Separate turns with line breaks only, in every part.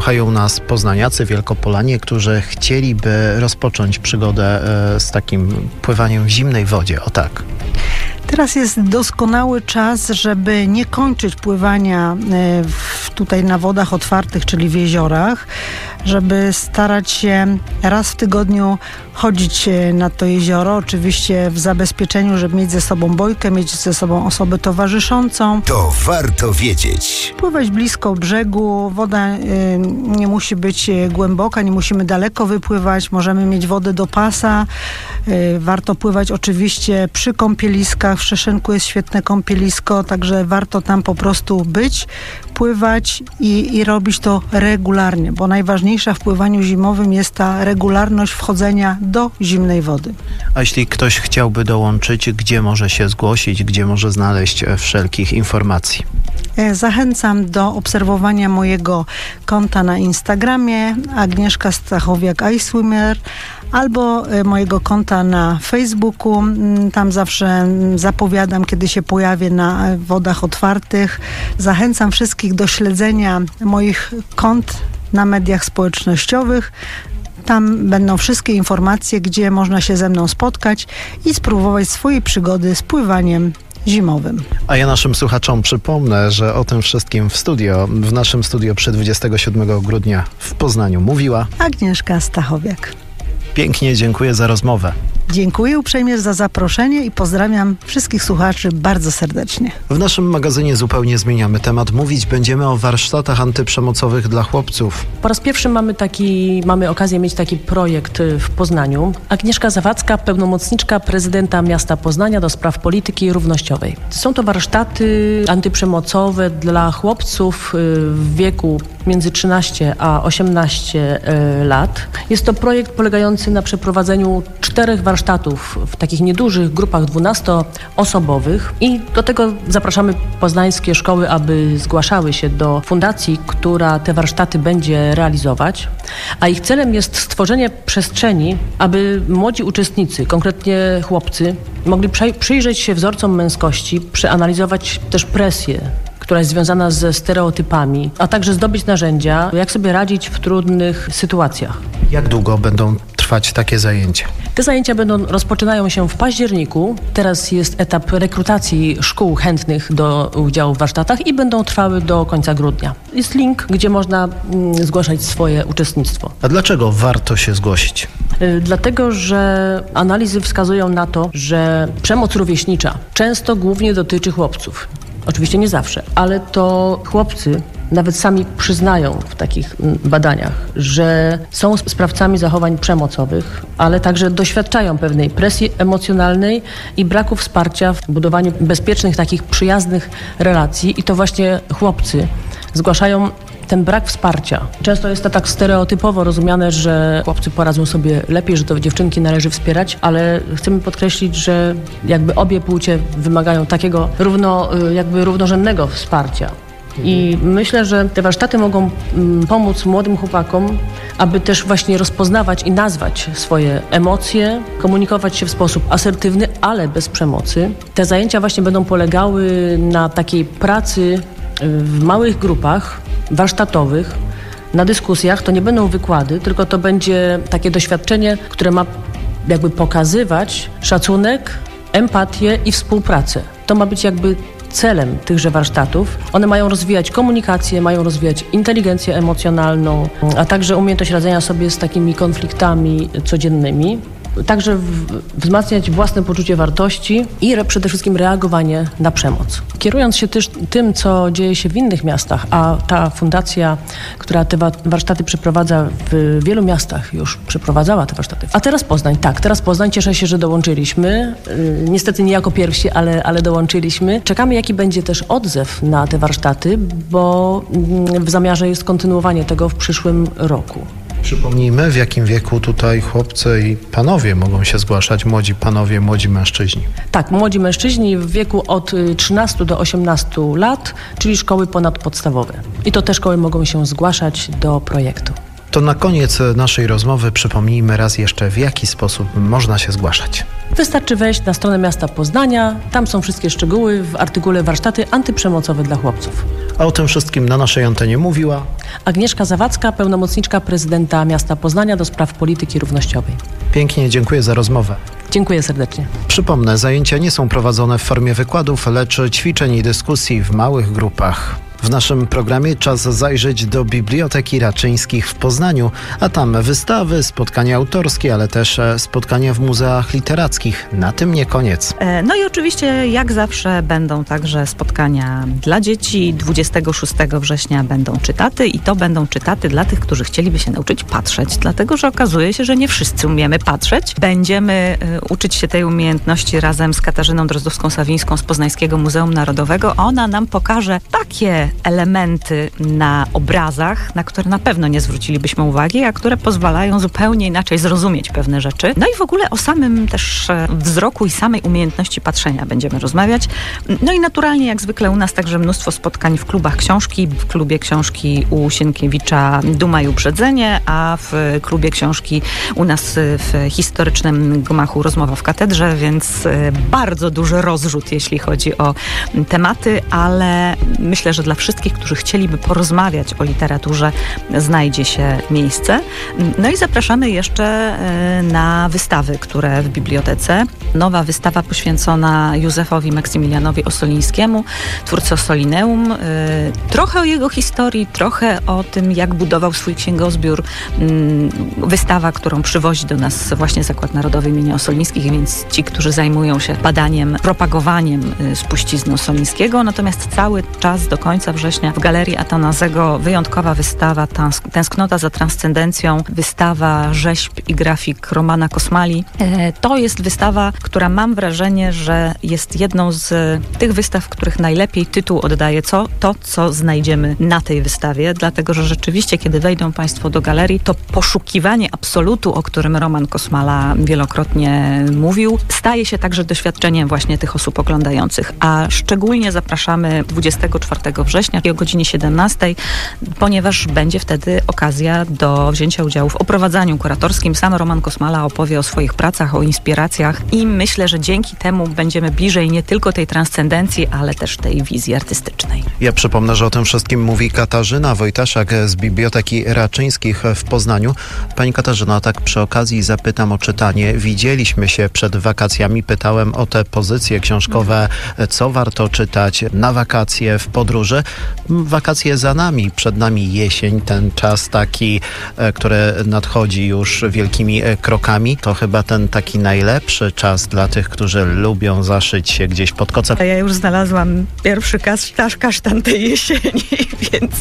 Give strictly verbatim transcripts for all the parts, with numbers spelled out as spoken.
Słuchają nas poznaniacy, wielkopolanie, którzy chcieliby rozpocząć przygodę z takim pływaniem w zimnej wodzie. O tak.
Teraz jest doskonały czas, żeby nie kończyć pływania w, tutaj na wodach otwartych, czyli w jeziorach, żeby starać się raz w tygodniu chodzić nad to jezioro, oczywiście w zabezpieczeniu, żeby mieć ze sobą bojkę, mieć ze sobą osobę towarzyszącą.
To warto wiedzieć.
Pływać blisko brzegu, woda y, nie musi być głęboka, nie musimy daleko wypływać, możemy mieć wodę do pasa. Y, warto pływać oczywiście przy kąpieliskach, w Szeszynku jest świetne kąpielisko, także warto tam po prostu być, pływać i, i robić to regularnie, bo najważniejsza w pływaniu zimowym jest ta regularność wchodzenia do zimnej wody.
A jeśli ktoś chciałby dołączyć, gdzie może się zgłosić, gdzie może znaleźć wszelkich informacji?
Zachęcam do obserwowania mojego konta na Instagramie Agnieszka Stachowiak iSwimmer albo mojego konta na Facebooku. Tam zawsze zapowiadam, kiedy się pojawię na wodach otwartych. Zachęcam wszystkich do śledzenia moich kont na mediach społecznościowych. Tam będą wszystkie informacje, gdzie można się ze mną spotkać i spróbować swojej przygody z pływaniem zimowym.
A ja naszym słuchaczom przypomnę, że o tym wszystkim w studio, w naszym studio przy dwudziestego siódmego grudnia w Poznaniu mówiła
Agnieszka Stachowiak.
Pięknie dziękuję za rozmowę.
Dziękuję uprzejmie za zaproszenie i pozdrawiam wszystkich słuchaczy bardzo serdecznie.
W naszym magazynie zupełnie zmieniamy temat. Mówić będziemy o warsztatach antyprzemocowych dla chłopców.
Po raz pierwszy mamy taki, mamy okazję mieć taki projekt w Poznaniu. Agnieszka Zawadzka, pełnomocniczka prezydenta miasta Poznania do spraw polityki równościowej. Są to warsztaty antyprzemocowe dla chłopców w wieku między trzynaście a osiemnaście lat. Jest to projekt polegający na przeprowadzeniu czterech warsztatów w takich niedużych grupach dwunastoosobowych i do tego zapraszamy poznańskie szkoły, aby zgłaszały się do fundacji, która te warsztaty będzie realizować, a ich celem jest stworzenie przestrzeni, aby młodzi uczestnicy, konkretnie chłopcy, mogli przyjrzeć się wzorcom męskości, przeanalizować też presję, która jest związana ze stereotypami, a także zdobyć narzędzia, jak sobie radzić w trudnych sytuacjach.
Jak długo będą trwać takie zajęcia?
Te zajęcia będą, rozpoczynają się w październiku. Teraz jest etap rekrutacji szkół chętnych do udziału w warsztatach i będą trwały do końca grudnia. Jest link, gdzie można mm, zgłaszać swoje uczestnictwo.
A dlaczego warto się zgłosić?
Yy, dlatego, że analizy wskazują na to, że przemoc rówieśnicza często głównie dotyczy chłopców. Oczywiście nie zawsze, ale to chłopcy nawet sami przyznają w takich badaniach, że są sprawcami zachowań przemocowych, ale także doświadczają pewnej presji emocjonalnej i braku wsparcia w budowaniu bezpiecznych, takich przyjaznych relacji i to właśnie chłopcy zgłaszają ten brak wsparcia. Często jest to tak stereotypowo rozumiane, że chłopcy poradzą sobie lepiej, że to dziewczynki należy wspierać, ale chcemy podkreślić, że jakby obie płcie wymagają takiego równo, jakby równorzędnego wsparcia. I myślę, że te warsztaty mogą mm, pomóc młodym chłopakom, aby też właśnie rozpoznawać i nazwać swoje emocje, komunikować się w sposób asertywny, ale bez przemocy. Te zajęcia właśnie będą polegały na takiej pracy w małych grupach warsztatowych, na dyskusjach. To nie będą wykłady, tylko to będzie takie doświadczenie, które ma jakby pokazywać szacunek, empatię i współpracę. To ma być jakby celem tychże warsztatów. One mają rozwijać komunikację, mają rozwijać inteligencję emocjonalną, a także umiejętność radzenia sobie z takimi konfliktami codziennymi. Także wzmacniać własne poczucie wartości i re, przede wszystkim reagowanie na przemoc. Kierując się też tym, co dzieje się w innych miastach, a ta fundacja, która te warsztaty przeprowadza w wielu miastach, już przeprowadzała te warsztaty. A teraz Poznań, tak, teraz Poznań, cieszę się, że dołączyliśmy. Niestety nie jako pierwsi, ale, ale dołączyliśmy. Czekamy, jaki będzie też odzew na te warsztaty, bo w zamiarze jest kontynuowanie tego w przyszłym roku.
Przypomnijmy, w jakim wieku tutaj chłopcy i panowie mogą się zgłaszać, młodzi panowie, młodzi mężczyźni.
Tak, młodzi mężczyźni w wieku od trzynastu do osiemnastu lat, czyli szkoły ponadpodstawowe. I to te szkoły mogą się zgłaszać do projektu.
To na koniec naszej rozmowy przypomnijmy raz jeszcze, w jaki sposób można się zgłaszać.
Wystarczy wejść na stronę miasta Poznania, tam są wszystkie szczegóły w artykule warsztaty antyprzemocowe dla chłopców.
A o tym wszystkim na naszej antenie mówiła
Agnieszka Zawadzka, pełnomocniczka prezydenta miasta Poznania do spraw polityki równościowej.
Pięknie dziękuję za rozmowę.
Dziękuję serdecznie.
Przypomnę, zajęcia nie są prowadzone w formie wykładów, lecz ćwiczeń i dyskusji w małych grupach. W naszym programie czas zajrzeć do Biblioteki Raczyńskich w Poznaniu, a tam wystawy, spotkania autorskie, ale też spotkania w muzeach literackich. Na tym nie koniec.
No i oczywiście jak zawsze będą także spotkania dla dzieci. dwudziestego szóstego września będą czytaty i to będą czytaty dla tych, którzy chcieliby się nauczyć patrzeć, dlatego że okazuje się, że nie wszyscy umiemy patrzeć. Będziemy y, uczyć się tej umiejętności razem z Katarzyną Drozdowską-Sawińską z Poznańskiego Muzeum Narodowego. Ona nam pokaże takie elementy na obrazach, na które na pewno nie zwrócilibyśmy uwagi, a które pozwalają zupełnie inaczej zrozumieć pewne rzeczy. No i w ogóle o samym też wzroku i samej umiejętności patrzenia będziemy rozmawiać. No i naturalnie, jak zwykle u nas także mnóstwo spotkań w klubach książki. W klubie książki u Sienkiewicza Duma i Uprzedzenie, a w klubie książki u nas w historycznym gmachu Rozmowa w katedrze, więc bardzo duży rozrzut, jeśli chodzi o tematy, ale myślę, że dla wszystkich, którzy chcieliby porozmawiać o literaturze, znajdzie się miejsce. No i zapraszamy jeszcze na wystawy, które w bibliotece. Nowa wystawa poświęcona Józefowi Maksymilianowi Ossolińskiemu, twórcy Ossolineum. Trochę o jego historii, trochę o tym, jak budował swój księgozbiór. Wystawa, którą przywozi do nas właśnie Zakład Narodowy imienia Ossolińskich, więc ci, którzy zajmują się badaniem, propagowaniem spuścizny Ossolińskiego. Natomiast cały czas do końca września w Galerii Atanazego wyjątkowa wystawa Tęsknota za transcendencją, wystawa rzeźb i grafik Romana Kosmali. To jest wystawa, która mam wrażenie, że jest jedną z tych wystaw, których najlepiej tytuł oddaje co, to, co znajdziemy na tej wystawie, dlatego, że rzeczywiście, kiedy wejdą Państwo do galerii, to poszukiwanie absolutu, o którym Roman Kosmala wielokrotnie mówił, staje się także doświadczeniem właśnie tych osób oglądających, a szczególnie zapraszamy dwudziestego czwartego września o godzinie siedemnastej, ponieważ będzie wtedy okazja do wzięcia udziału w oprowadzaniu kuratorskim. Sam Roman Kosmala opowie o swoich pracach, o inspiracjach i myślę, że dzięki temu będziemy bliżej nie tylko tej transcendencji, ale też tej wizji artystycznej.
Ja przypomnę, że o tym wszystkim mówi Katarzyna Wojtaszak z Biblioteki Raczyńskich w Poznaniu. Pani Katarzyno, a tak przy okazji zapytam o czytanie. Widzieliśmy się przed wakacjami, pytałem o te pozycje książkowe, co warto czytać na wakacje, w podróży. Wakacje za nami, przed nami jesień, ten czas taki, który nadchodzi już wielkimi krokami. To chyba ten taki najlepszy czas dla tych, którzy lubią zaszyć się gdzieś pod kocem.
Ja już znalazłam pierwszy kasztaż, kasztan tej jesieni, więc,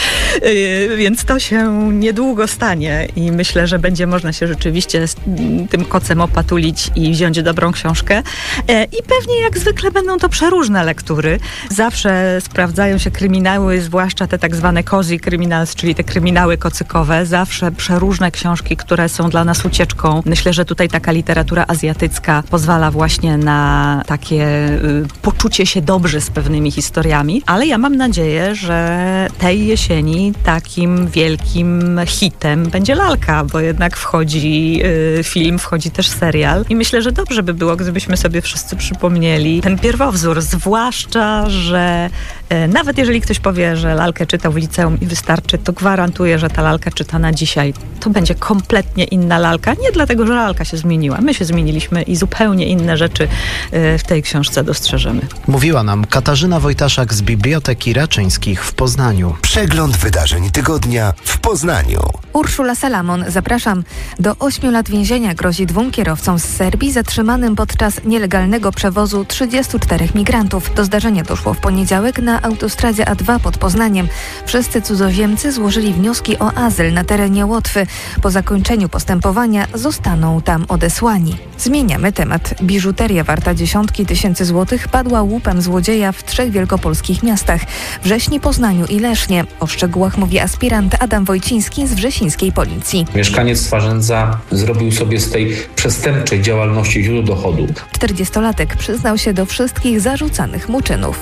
yy, więc to się niedługo stanie i myślę, że będzie można się rzeczywiście z tym kocem opatulić i wziąć dobrą książkę. Yy, I pewnie jak zwykle będą to przeróżne lektury. Zawsze sprawdzają się kryminały, zwłaszcza te tak zwane cozy criminals, czyli te kryminały kocykowe. Zawsze przeróżne książki, które są dla nas ucieczką. Myślę, że tutaj taka literatura azjatycka pozwala właśnie na takie y, poczucie się dobrze z pewnymi historiami. Ale ja mam nadzieję, że tej jesieni takim wielkim hitem będzie lalka, bo jednak wchodzi y, film, wchodzi też serial. I myślę, że dobrze by było, gdybyśmy sobie wszyscy przypomnieli ten pierwowzór. Zwłaszcza, że y, nawet jeżeli ktoś powie, że lalkę czytał w liceum i wystarczy, to gwarantuję, że ta lalka czytana dzisiaj to będzie kompletnie inna lalka. Nie dlatego, że lalka się zmieniła. My się zmieniliśmy i zupełnie inne rzeczy w tej książce dostrzeżemy.
Mówiła nam Katarzyna Wojtaszak z Biblioteki Raczyńskich w Poznaniu.
Przegląd wydarzeń tygodnia w Poznaniu.
Urszula Salamon, zapraszam. Do ośmiu lat więzienia grozi dwóm kierowcom z Serbii zatrzymanym podczas nielegalnego przewozu trzydziestu czterech migrantów. Do zdarzenia doszło w poniedziałek na autostradzie A dwa pod Poznaniem. Wszyscy cudzoziemcy złożyli wnioski o azyl na terenie Łotwy. Po zakończeniu postępowania zostaną tam odesłani. Zmieniamy temat. Biżuteria warta dziesiątki tysięcy złotych padła łupem złodzieja w trzech wielkopolskich miastach. Wrześni, Poznaniu i Lesznie. O szczegółach mówi aspirant Adam Wojciński z wrzesińskiej policji.
Mieszkaniec Twarzędza zrobił sobie z tej przestępczej działalności źródło dochodu.
czterdziestolatek przyznał się do wszystkich zarzucanych mu czynów.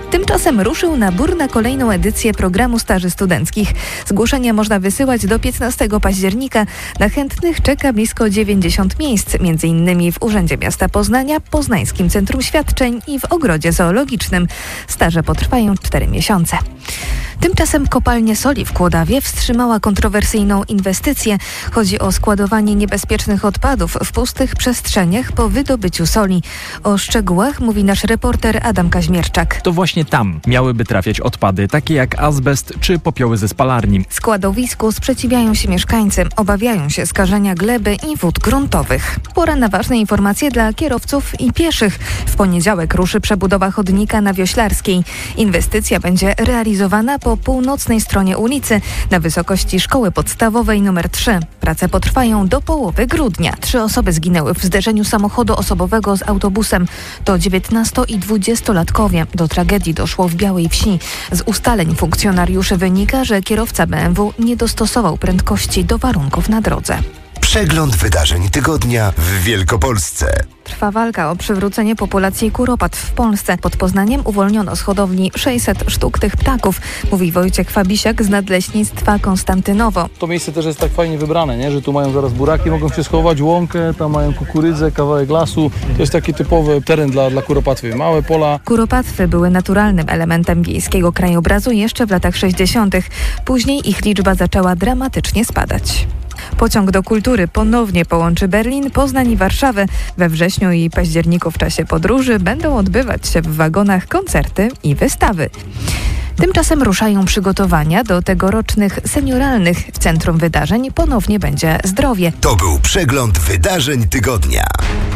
Tymczasem ruszył nabór na kolejną edycję programu staży studenckich. Zgłoszenia można wysyłać do piętnastego października. Na chętnych czeka blisko dziewięćdziesiąt miejsc, między innymi w Urzędzie Miasta Poznania, Poznańskim Centrum Świadczeń i w Ogrodzie Zoologicznym. Staże potrwają cztery miesiące. Tymczasem kopalnia soli w Kłodawie wstrzymała kontrowersyjną inwestycję. Chodzi o składowanie niebezpiecznych odpadów w pustych przestrzeniach po wydobyciu soli. O szczegółach mówi nasz reporter Adam Kaźmierczak.
To właśnie tam miałyby trafiać odpady, takie jak azbest czy popioły ze spalarni.
Składowisku sprzeciwiają się mieszkańcy. Obawiają się skażenia gleby i wód gruntowych. Pora na ważne informacje dla kierowców i pieszych. W poniedziałek ruszy przebudowa chodnika na Wioślarskiej. Inwestycja będzie realizowana po północnej stronie ulicy na wysokości Szkoły Podstawowej numer trzy. Prace potrwają do połowy grudnia. Trzy osoby zginęły w zderzeniu samochodu osobowego z autobusem. To dziewiętnasto- i dwudziestolatkowie. Do tragedii doszło w Białej Wsi. Z ustaleń funkcjonariuszy wynika, że kierowca B M W nie dostosował prędkości do warunków na drodze.
Przegląd wydarzeń tygodnia w Wielkopolsce.
Trwa walka o przywrócenie populacji kuropatw w Polsce. Pod Poznaniem uwolniono z hodowli sześćset sztuk tych ptaków, mówi Wojciech Fabisiak z Nadleśnictwa Konstantynowo.
To miejsce też jest tak fajnie wybrane, nie? Że tu mają zaraz buraki, mogą się schować, łąkę, tam mają kukurydzę, kawałek lasu. To jest taki typowy teren dla, dla kuropatwy. Małe pola.
Kuropatwy były naturalnym elementem wiejskiego krajobrazu jeszcze w latach sześćdziesiątych. Później ich liczba zaczęła dramatycznie spadać. Pociąg do kultury ponownie połączy Berlin, Poznań i Warszawę. We wrześniu i październiku w czasie podróży będą odbywać się w wagonach koncerty i wystawy. Tymczasem ruszają przygotowania do tegorocznych senioralnych. W centrum wydarzeń ponownie będzie zdrowie.
To był przegląd wydarzeń tygodnia.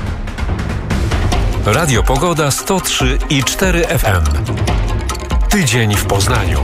Radio Pogoda sto trzy i cztery F M. Tydzień w Poznaniu.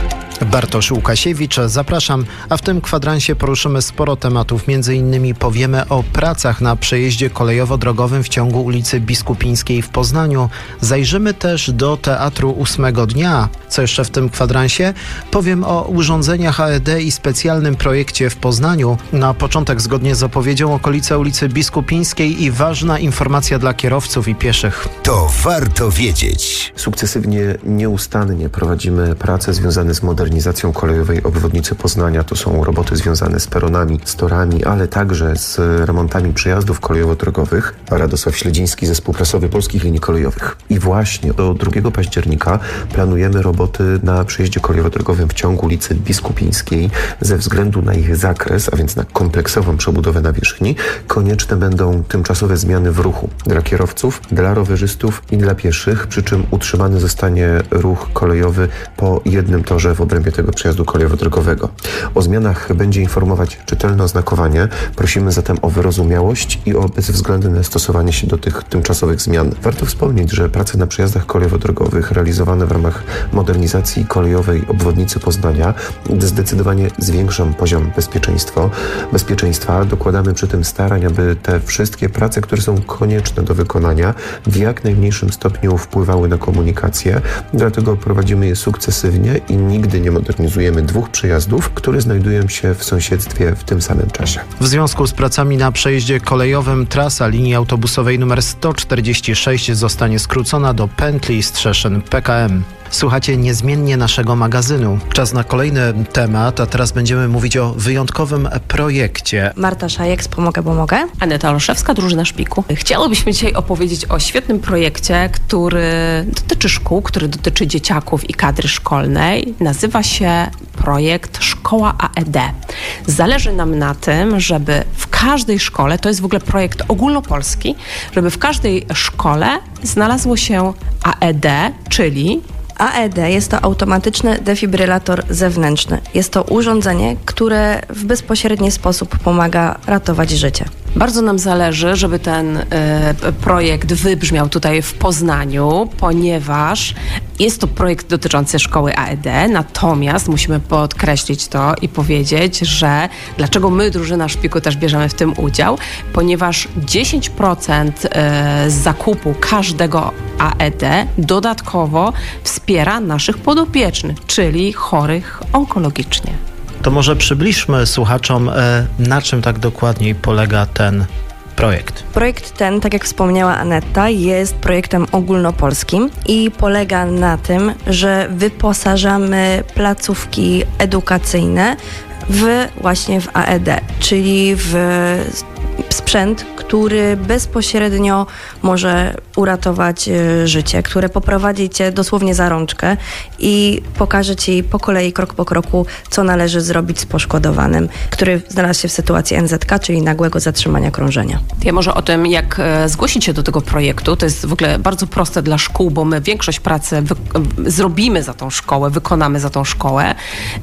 Bartosz Łukasiewicz, zapraszam, a w tym kwadransie poruszymy sporo tematów. Między innymi powiemy o pracach na przejeździe kolejowo-drogowym w ciągu ulicy Biskupińskiej w Poznaniu. Zajrzymy też do Teatru Ósmego Dnia. Co jeszcze w tym kwadransie? Powiem o urządzeniach A E D i specjalnym projekcie w Poznaniu. Na początek, zgodnie z zapowiedzią, okolice ulicy Biskupińskiej i ważna informacja dla kierowców i pieszych.
To warto wiedzieć.
Sukcesywnie, nieustannie prowadzimy prace związane z modernizacją modernizacją kolejowej obwodnicy Poznania. To są roboty związane z peronami, z torami, ale także z remontami przejazdów kolejowo-drogowych. Radosław Śledziński, zespół prasowy Polskich Linii Kolejowych. I właśnie do drugiego października planujemy roboty na przejeździe kolejowo-drogowym w ciągu ulicy Biskupińskiej. Ze względu na ich zakres, a więc na kompleksową przebudowę nawierzchni, konieczne będą tymczasowe zmiany w ruchu dla kierowców, dla rowerzystów i dla pieszych, przy czym utrzymany zostanie ruch kolejowy po jednym torze w obrębie tego przejazdu kolejowo-drogowego. O zmianach będzie informować czytelne oznakowanie. Prosimy zatem o wyrozumiałość i o bezwzględne stosowanie się do tych tymczasowych zmian. Warto wspomnieć, że prace na przejazdach kolejowo-drogowych realizowane w ramach modernizacji kolejowej obwodnicy Poznania zdecydowanie zwiększą poziom bezpieczeństwa. bezpieczeństwa. Dokładamy przy tym starań, aby te wszystkie prace, które są konieczne do wykonania, w jak najmniejszym stopniu wpływały na komunikację. Dlatego prowadzimy je sukcesywnie i nigdy nie modernizujemy dwóch przejazdów, które znajdują się w sąsiedztwie w tym samym czasie.
W związku z pracami na przejeździe kolejowym trasa linii autobusowej numer sto czterdzieści sześć zostanie skrócona do pętli Strzeszyn P K M. Słuchacie niezmiennie naszego magazynu. Czas na kolejny temat, a teraz będziemy mówić o wyjątkowym projekcie.
Marta Szajek z Pomogę, bo mogę.
Aneta Olszewska, drużyna Szpiku. Chciałobyśmy dzisiaj opowiedzieć o świetnym projekcie, który dotyczy szkół, który dotyczy dzieciaków i kadry szkolnej. Nazywa się projekt Szkoła A E D. Zależy nam na tym, żeby w każdej szkole, to jest w ogóle projekt ogólnopolski, żeby w każdej szkole znalazło się A E D, czyli
A E D jest to automatyczny defibrylator zewnętrzny. Jest to urządzenie, które w bezpośredni sposób pomaga ratować życie.
Bardzo nam zależy, żeby ten y, projekt wybrzmiał tutaj w Poznaniu, ponieważ jest to projekt dotyczący szkoły A E D, natomiast musimy podkreślić to i powiedzieć, że dlaczego my, drużyna Szpiku, też bierzemy w tym udział, ponieważ dziesięć procent y, z zakupu każdego A E D dodatkowo wspiera naszych podopiecznych, czyli chorych onkologicznie.
To może przybliżmy słuchaczom, na czym tak dokładniej polega ten projekt?
Projekt ten, tak jak wspomniała Aneta, jest projektem ogólnopolskim i polega na tym, że wyposażamy placówki edukacyjne w właśnie w A E D, czyli w sprzęt, który bezpośrednio może uratować y, życie, które poprowadzi cię dosłownie za rączkę i pokaże ci po kolei, krok po kroku, co należy zrobić z poszkodowanym, który znalazł się w sytuacji N Z K, czyli nagłego zatrzymania krążenia.
Ja może o tym, jak e, zgłosić się do tego projektu. To jest w ogóle bardzo proste dla szkół, bo my większość pracy wy, e, zrobimy za tą szkołę, wykonamy za tą szkołę.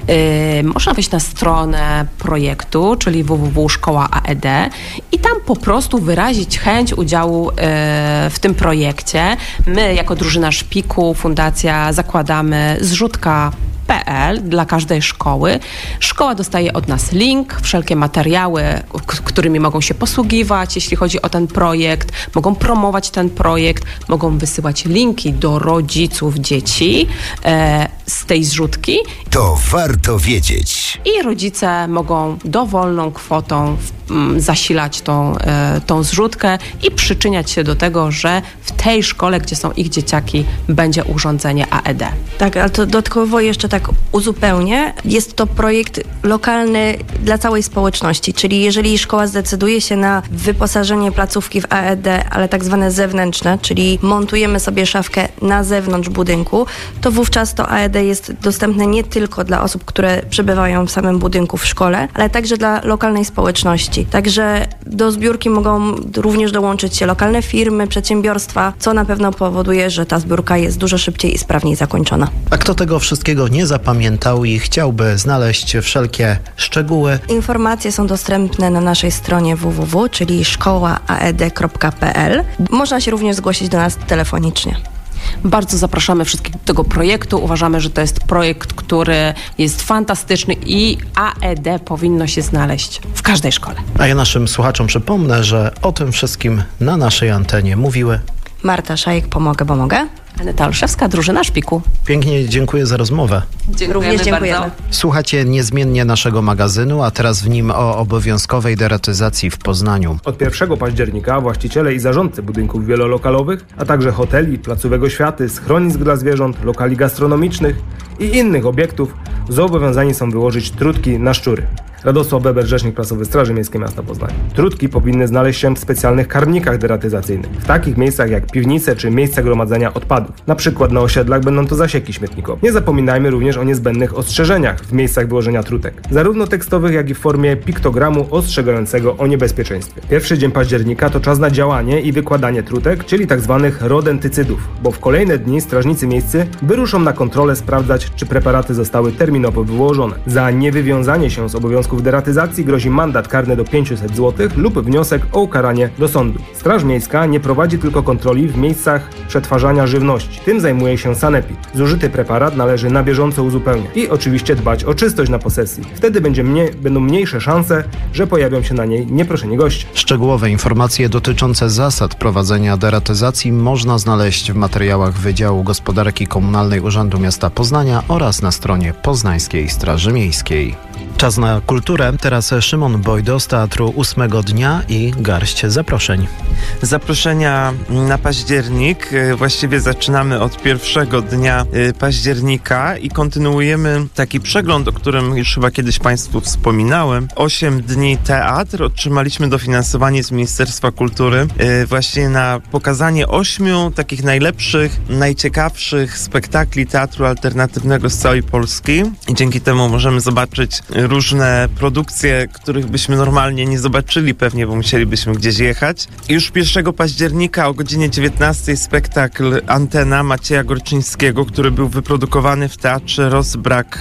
E, można wejść na stronę projektu, czyli w w w kropka szkoła A E D i tam po prostu wyrazić chęć udziału e, w tym projekcie. My jako drużyna Szpiku, fundacja, zakładamy zrzutka kropka p l dla każdej szkoły. Szkoła dostaje od nas link, wszelkie materiały, k- którymi mogą się posługiwać, jeśli chodzi o ten projekt, mogą promować ten projekt, mogą wysyłać linki do rodziców dzieci e, z tej zrzutki.
To warto wiedzieć.
I rodzice mogą dowolną kwotą m, zasilać tą, e, tą zrzutkę i przyczyniać się do tego, że w tej szkole, gdzie są ich dzieciaki, będzie urządzenie A E D.
Tak, ale to dodatkowo jeszcze tak uzupełnię. Jest to projekt lokalny dla całej społeczności, czyli jeżeli szkoła zdecyduje się na wyposażenie placówki w A E D, ale tak zwane zewnętrzne, czyli montujemy sobie szafkę na zewnątrz budynku, to wówczas to A E D jest dostępne nie tylko dla osób, które przebywają w samym budynku w szkole, ale także dla lokalnej społeczności. Także do zbiórki mogą również dołączyć się lokalne firmy, przedsiębiorstwa, co na pewno powoduje, że ta zbiórka jest dużo szybciej i sprawniej zakończona.
A kto tego wszystkiego nie zapamiętał i chciałby znaleźć wszelkie szczegóły?
Informacje są dostępne na naszej stronie w w w, czyli szkoła a e d kropka p l. Można się również zgłosić do nas telefonicznie.
Bardzo zapraszamy wszystkich do tego projektu. Uważamy, że to jest projekt, który jest fantastyczny i A E D powinno się znaleźć w każdej szkole.
A ja naszym słuchaczom przypomnę, że o tym wszystkim na naszej antenie mówiły
Marta Szajek, pomogę, pomogę.
Aneta Olszewska, drużyna Szpiku.
Pięknie dziękuję za rozmowę.
Dziękujemy
Również dziękujemy.
bardzo.
Słuchacie niezmiennie naszego magazynu, a teraz w nim o obowiązkowej deratyzacji w Poznaniu.
Od pierwszego października właściciele i zarządcy budynków wielolokalowych, a także hoteli, placówek oświaty, schronisk dla zwierząt, lokali gastronomicznych i innych obiektów zobowiązani są wyłożyć trutki na szczury. Radosław Beber, rzecznik prasowy Straży Miejskiej Miasta Poznania. Trutki powinny znaleźć się w specjalnych karmnikach deratyzacyjnych, w takich miejscach jak piwnice czy miejsca gromadzenia odpadów. Na przykład na osiedlach będą to zasieki śmietnikowe. Nie zapominajmy również o niezbędnych ostrzeżeniach w miejscach wyłożenia trutek, zarówno tekstowych, jak i w formie piktogramu ostrzegającego o niebezpieczeństwie. Pierwszy dzień października to czas na działanie i wykładanie trutek, czyli tzw. rodentycydów, bo w kolejne dni strażnicy miejscy wyruszą na kontrolę sprawdzać, czy preparaty zostały terminowo wyłożone. Za niewywiązanie się z obowiązku w deratyzacji grozi mandat karny do pięćset złotych lub wniosek o ukaranie do sądu. Straż Miejska nie prowadzi tylko kontroli w miejscach przetwarzania żywności. Tym zajmuje się sanepid. Zużyty preparat należy na bieżąco uzupełniać i oczywiście dbać o czystość na posesji. Wtedy będzie mniej, będą mniejsze szanse, że pojawią się na niej nieproszeni goście.
Szczegółowe informacje dotyczące zasad prowadzenia deratyzacji można znaleźć w materiałach Wydziału Gospodarki Komunalnej Urzędu Miasta Poznania oraz na stronie Poznańskiej Straży Miejskiej. Czas na kulturę. Teraz Szymon Bojdo z Teatru Ósmego Dnia i garść zaproszeń.
Zaproszenia na październik. Właściwie zaczynamy od pierwszego dnia października i kontynuujemy taki przegląd, o którym już chyba kiedyś Państwu wspominałem. Osiem dni teatr. Otrzymaliśmy dofinansowanie z Ministerstwa Kultury właśnie na pokazanie ośmiu takich najlepszych, najciekawszych spektakli teatru alternatywnego z całej Polski. I dzięki temu możemy zobaczyć różne produkcje, których byśmy normalnie nie zobaczyli pewnie, bo musielibyśmy gdzieś jechać. I już pierwszego października o godzinie dziewiętnastej spektakl Antena Macieja Gorczyńskiego, który był wyprodukowany w Teatrze Rozbrak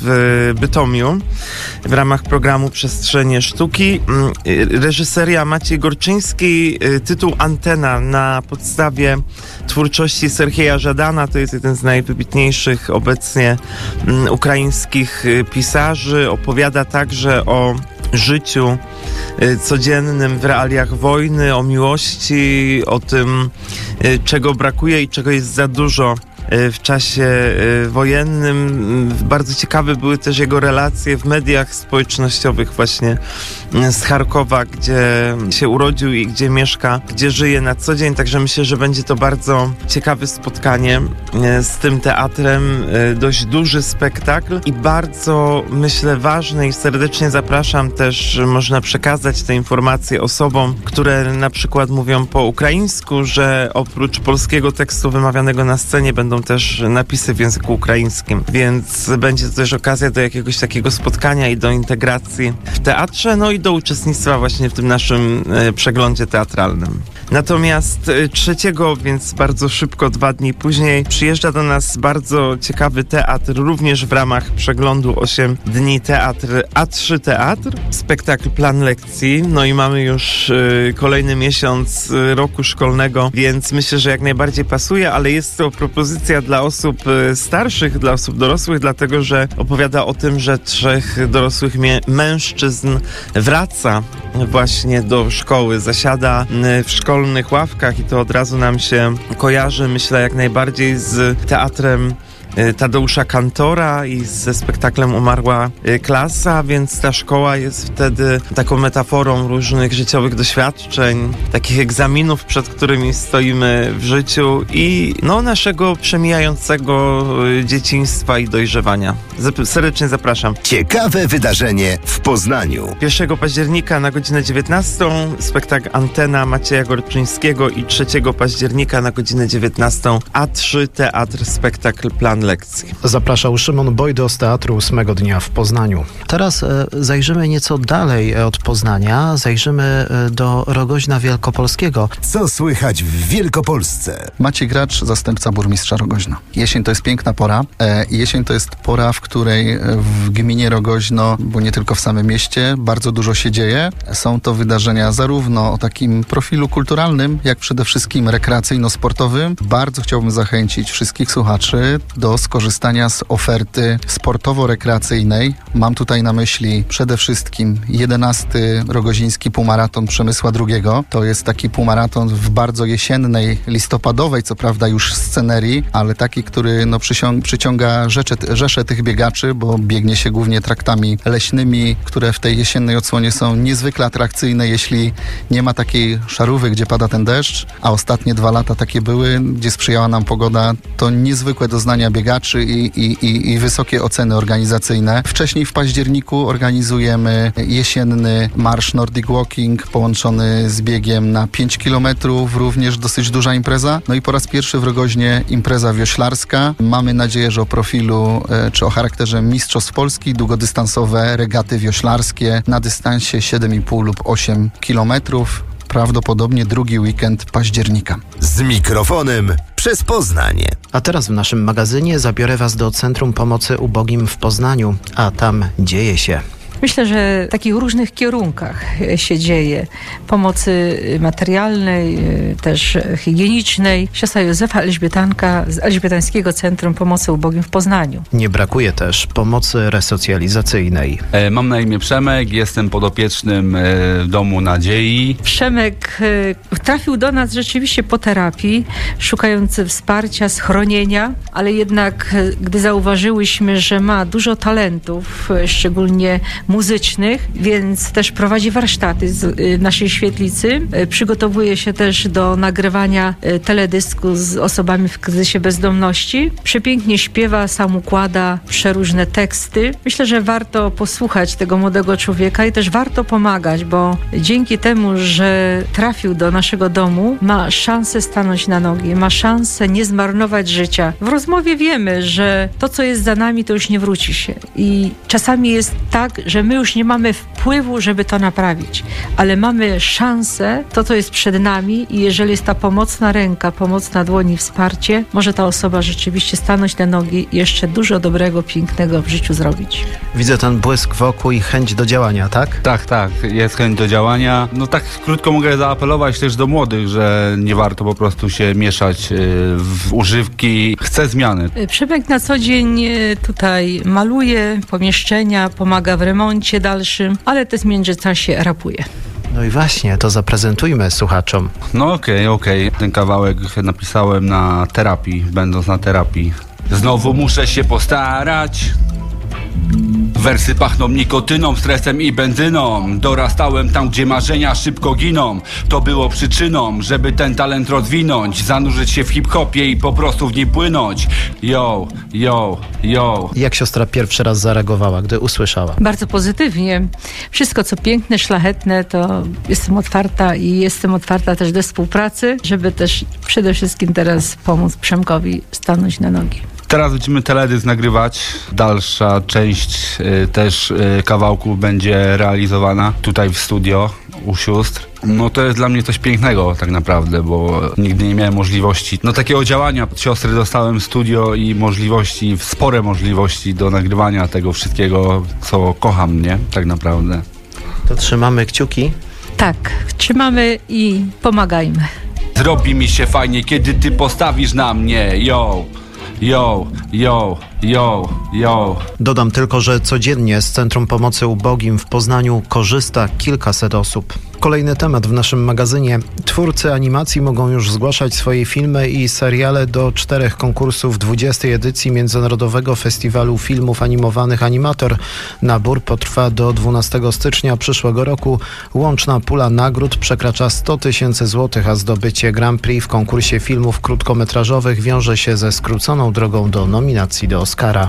w Bytomiu w ramach programu Przestrzenie Sztuki. Reżyseria Maciej Gorczyński, tytuł Antena na podstawie twórczości Serhieja Żadana, to jest jeden z najwybitniejszych obecnie ukraińskich pisarzy. Opowiada także o życiu codziennym w realiach wojny, o miłości, o tym, czego brakuje i czego jest za dużo w czasie wojennym. Bardzo ciekawe były też jego relacje w mediach społecznościowych właśnie z Charkowa, gdzie się urodził i gdzie mieszka, gdzie żyje na co dzień. Także myślę, że będzie to bardzo ciekawe spotkanie z tym teatrem. Dość duży spektakl i bardzo, myślę, ważny i serdecznie zapraszam też, można przekazać te informacje osobom, które na przykład mówią po ukraińsku, że oprócz polskiego tekstu wymawianego na scenie będą też napisy w języku ukraińskim, więc będzie to też okazja do jakiegoś takiego spotkania i do integracji w teatrze, no i do uczestnictwa właśnie w tym naszym e, przeglądzie teatralnym. Natomiast trzeciego, więc bardzo szybko, dwa dni później, przyjeżdża do nas bardzo ciekawy teatr, również w ramach przeglądu osiem dni teatr, A trzy Teatr, spektakl Plan Lekcji, no i mamy już y, kolejny miesiąc y, roku szkolnego, więc myślę, że jak najbardziej pasuje, ale jest to propozycja dla osób y, starszych, dla osób dorosłych, dlatego, że opowiada o tym, że trzech dorosłych mie- mężczyzn wraca właśnie do szkoły, zasiada y, w szkolnych ławkach i to od razu nam się kojarzy, myślę, jak najbardziej z teatrem Tadeusza Kantora i ze spektaklem Umarła klasa, więc ta szkoła jest wtedy taką metaforą różnych życiowych doświadczeń, takich egzaminów, przed którymi stoimy w życiu i no, naszego przemijającego dzieciństwa i dojrzewania. Serdecznie zapraszam.
Ciekawe wydarzenie w Poznaniu.
pierwszego października na godzinę dziewiętnastą spektakl Antena Macieja Gorczyńskiego i trzeciego października na godzinę dziewiętnastą A trzy Teatr, spektakl Plan Lekcji.
Zapraszał Szymon Bojdo z Teatru ósmego dnia w Poznaniu. Teraz e, zajrzymy nieco dalej od Poznania, zajrzymy e, do Rogoźna Wielkopolskiego.
Co słychać w Wielkopolsce?
Maciej Gracz, zastępca burmistrza Rogoźna. Jesień to jest piękna pora. E, jesień to jest pora, w której w gminie Rogoźno, bo nie tylko w samym mieście, bardzo dużo się dzieje. Są to wydarzenia zarówno o takim profilu kulturalnym, jak przede wszystkim rekreacyjno-sportowym. Bardzo chciałbym zachęcić wszystkich słuchaczy do skorzystania z oferty sportowo-rekreacyjnej. Mam tutaj na myśli przede wszystkim jedenasty Rogoziński Półmaraton Przemysła drugiego. To jest taki półmaraton w bardzo jesiennej, listopadowej, co prawda już scenerii, ale taki, który no, przyciąga, przyciąga rzecze, rzesze tych biegaczy, bo biegnie się głównie traktami leśnymi, które w tej jesiennej odsłonie są niezwykle atrakcyjne, jeśli nie ma takiej szarówy, gdzie pada ten deszcz, a ostatnie dwa lata takie były, gdzie sprzyjała nam pogoda, to niezwykłe doznania biegaczy i, i, i, i wysokie oceny organizacyjne. Wcześniej w październiku organizujemy jesienny marsz Nordic Walking połączony z biegiem na pięć kilometrów, również dosyć duża impreza. No i po raz pierwszy w Rogoźnie impreza wioślarska. Mamy nadzieję, że o profilu e, czy o charakterze mistrzostw Polski, długodystansowe regaty wioślarskie na dystansie siedem i pół lub osiem kilometrów. Prawdopodobnie drugi weekend października.
Z mikrofonem przez Poznanie.
A teraz w naszym magazynie zabiorę Was do Centrum Pomocy Ubogim w Poznaniu, a tam dzieje się.
Myślę, że w takich różnych kierunkach się dzieje. Pomocy materialnej, też higienicznej. Siostra Józefa Elżbietanka z Elżbietańskiego Centrum Pomocy Ubogim w Poznaniu.
Nie brakuje też pomocy resocjalizacyjnej.
E, mam na imię Przemek, jestem podopiecznym e, Domu Nadziei.
Przemek e, trafił do nas rzeczywiście po terapii, szukając wsparcia, schronienia, ale jednak e, gdy zauważyłyśmy, że ma dużo talentów, e, szczególnie muzycznych, więc też prowadzi warsztaty z y, naszej świetlicy. Y, przygotowuje się też do nagrywania y, teledysku z osobami w kryzysie bezdomności. Przepięknie śpiewa, sam układa przeróżne teksty. Myślę, że warto posłuchać tego młodego człowieka i też warto pomagać, bo dzięki temu, że trafił do naszego domu, ma szansę stanąć na nogi, ma szansę nie zmarnować życia. W rozmowie wiemy, że to, co jest za nami, to już nie wróci się. I czasami jest tak, że my już nie mamy wpływu, żeby to naprawić, ale mamy szansę, to co jest przed nami i jeżeli jest ta pomocna ręka, pomocna dłoń i wsparcie, może ta osoba rzeczywiście stanąć na nogi i jeszcze dużo dobrego, pięknego w życiu zrobić.
Widzę ten błysk wokół i chęć do działania, tak?
Tak, tak, jest chęć do działania. No tak krótko mogę zaapelować też do młodych, że nie warto po prostu się mieszać w używki. Chcę zmiany.
Przemek na co dzień tutaj maluje pomieszczenia, pomaga w remoncie dalszym, ale też w międzyczasie rapuje.
No i właśnie, to zaprezentujmy słuchaczom.
No okej, okay, okej. Okay. Ten kawałek napisałem na terapii, będąc na terapii. Znowu muszę się postarać. Wersy pachną nikotyną, stresem i benzyną. Dorastałem tam, gdzie marzenia szybko giną. To było przyczyną, żeby ten talent rozwinąć. Zanurzyć się w hip-hopie i po prostu w niej płynąć. Yo, yo, yo.
Jak siostra pierwszy raz zareagowała, gdy usłyszała?
Bardzo pozytywnie. Wszystko, co piękne, szlachetne, to jestem otwarta i jestem otwarta też do współpracy, żeby też przede wszystkim teraz pomóc Przemkowi stanąć na nogi.
Teraz będziemy teledysk nagrywać. Dalsza część y, też y, kawałku będzie realizowana tutaj w studio u sióstr. No to jest dla mnie coś pięknego tak naprawdę, bo nigdy nie miałem możliwości no takiego działania. Od siostry dostałem studio i możliwości, spore możliwości do nagrywania tego wszystkiego, co kocham, nie? Tak naprawdę.
To trzymamy kciuki.
Tak, trzymamy i pomagajmy.
Zrobi mi się fajnie, kiedy ty postawisz na mnie, yo. Yo, yo, yo, yo.
Dodam tylko, że codziennie z Centrum Pomocy Ubogim w Poznaniu korzysta kilkaset osób. Kolejny temat w naszym magazynie. Twórcy animacji mogą już zgłaszać swoje filmy i seriale do czterech konkursów dwudziestej edycji Międzynarodowego Festiwalu Filmów Animowanych Animator. Nabór potrwa do dwunastego stycznia przyszłego roku. Łączna pula nagród przekracza sto tysięcy złotych, a zdobycie Grand Prix w konkursie filmów krótkometrażowych wiąże się ze skróconą drogą do nominacji do Oscara.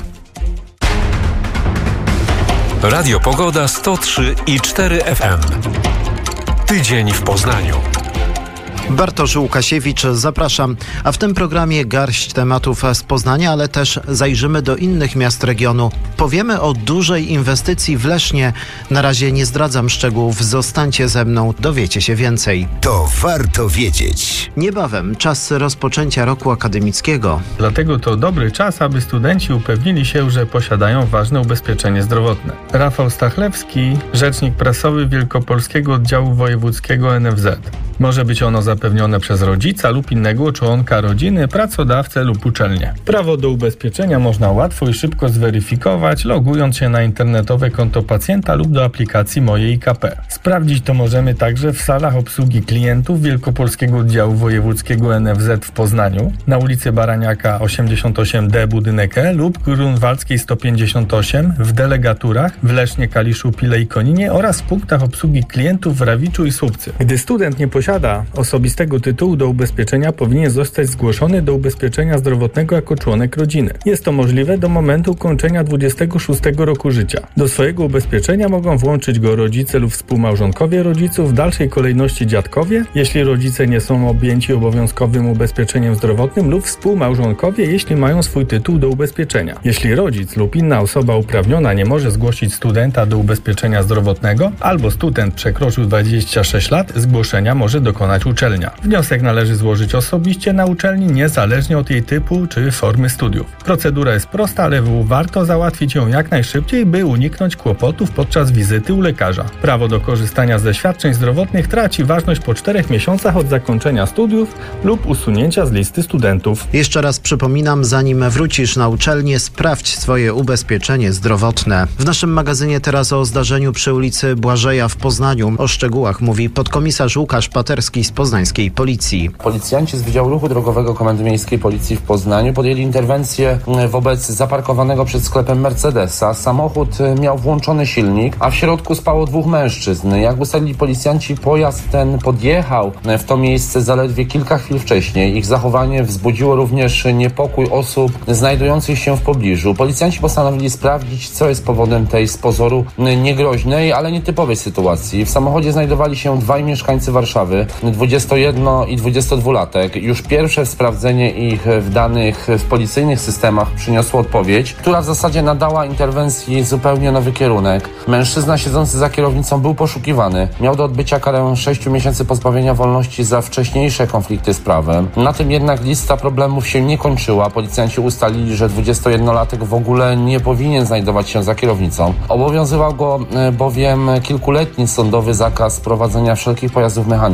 Radio Pogoda sto trzy i cztery F M. Tydzień w Poznaniu.
Bartosz Łukasiewicz, zapraszam. A w tym programie garść tematów z Poznania, ale też zajrzymy do innych miast regionu. Powiemy o dużej inwestycji w Lesznie. Na razie nie zdradzam szczegółów. Zostańcie ze mną, dowiecie się więcej.
To warto wiedzieć.
Niebawem czas rozpoczęcia roku akademickiego.
Dlatego to dobry czas, aby studenci upewnili się, że posiadają ważne ubezpieczenie zdrowotne. Rafał Stachlewski, rzecznik prasowy Wielkopolskiego Oddziału Wojewódzkiego N F Z. Może być ono zapewnione przez rodzica lub innego członka rodziny, pracodawcę lub uczelnię. Prawo do ubezpieczenia można łatwo i szybko zweryfikować, logując się na internetowe konto pacjenta lub do aplikacji Moje I K P. Sprawdzić to możemy także w salach obsługi klientów Wielkopolskiego Oddziału Wojewódzkiego N F Z w Poznaniu, na ulicy Baraniaka osiemdziesiąt osiem D budynek E lub Grunwaldzkiej sto pięćdziesiąt osiem w delegaturach w Lesznie, Kaliszu, Pile i Koninie oraz w punktach obsługi klientów w Rawiczu i Słupcy. Gdy student nie posiada osobistego tytułu do ubezpieczenia, powinien zostać zgłoszony do ubezpieczenia zdrowotnego jako członek rodziny. Jest to możliwe do momentu ukończenia dwudziestego szóstego roku życia. Do swojego ubezpieczenia mogą włączyć go rodzice lub współmałżonkowie rodziców, w dalszej kolejności dziadkowie, jeśli rodzice nie są objęci obowiązkowym ubezpieczeniem zdrowotnym, lub współmałżonkowie, jeśli mają swój tytuł do ubezpieczenia. Jeśli rodzic lub inna osoba uprawniona nie może zgłosić studenta do ubezpieczenia zdrowotnego, albo student przekroczył dwadzieścia sześć lat, zgłoszenia może dokonać uczelnia. Wniosek należy złożyć osobiście na uczelni, niezależnie od jej typu czy formy studiów. Procedura jest prosta, ale warto załatwić ją jak najszybciej, by uniknąć kłopotów podczas wizyty u lekarza. Prawo do korzystania ze świadczeń zdrowotnych traci ważność po czterech miesiącach od zakończenia studiów lub usunięcia z listy studentów.
Jeszcze raz przypominam, zanim wrócisz na uczelnię, sprawdź swoje ubezpieczenie zdrowotne. W naszym magazynie teraz o zdarzeniu przy ulicy Błażeja w Poznaniu. O szczegółach mówi podkomisarz Łukasz Paterski z poznańskiej policji.
Policjanci z Wydziału Ruchu Drogowego Komendy Miejskiej Policji w Poznaniu podjęli interwencję wobec zaparkowanego przed sklepem Mercedesa. Samochód miał włączony silnik, a w środku spało dwóch mężczyzn. Jak ustalili policjanci, pojazd ten podjechał w to miejsce zaledwie kilka chwil wcześniej. Ich zachowanie wzbudziło również niepokój osób znajdujących się w pobliżu. Policjanci postanowili sprawdzić, co jest powodem tej z pozoru niegroźnej, ale nietypowej sytuacji. W samochodzie znajdowali się dwaj mieszkańcy Warszawy, dwudziestojedno i dwudziestodwulatek. Już pierwsze sprawdzenie ich w danych w policyjnych systemach przyniosło odpowiedź, która w zasadzie nadała interwencji zupełnie nowy kierunek. Mężczyzna siedzący za kierownicą był poszukiwany. Miał do odbycia karę sześciu miesięcy pozbawienia wolności za wcześniejsze konflikty z prawem. Na tym jednak lista problemów się nie kończyła. Policjanci ustalili, że dwudziestojednolatek w ogóle nie powinien znajdować się za kierownicą. Obowiązywał go bowiem kilkuletni sądowy zakaz prowadzenia wszelkich pojazdów mechanicznych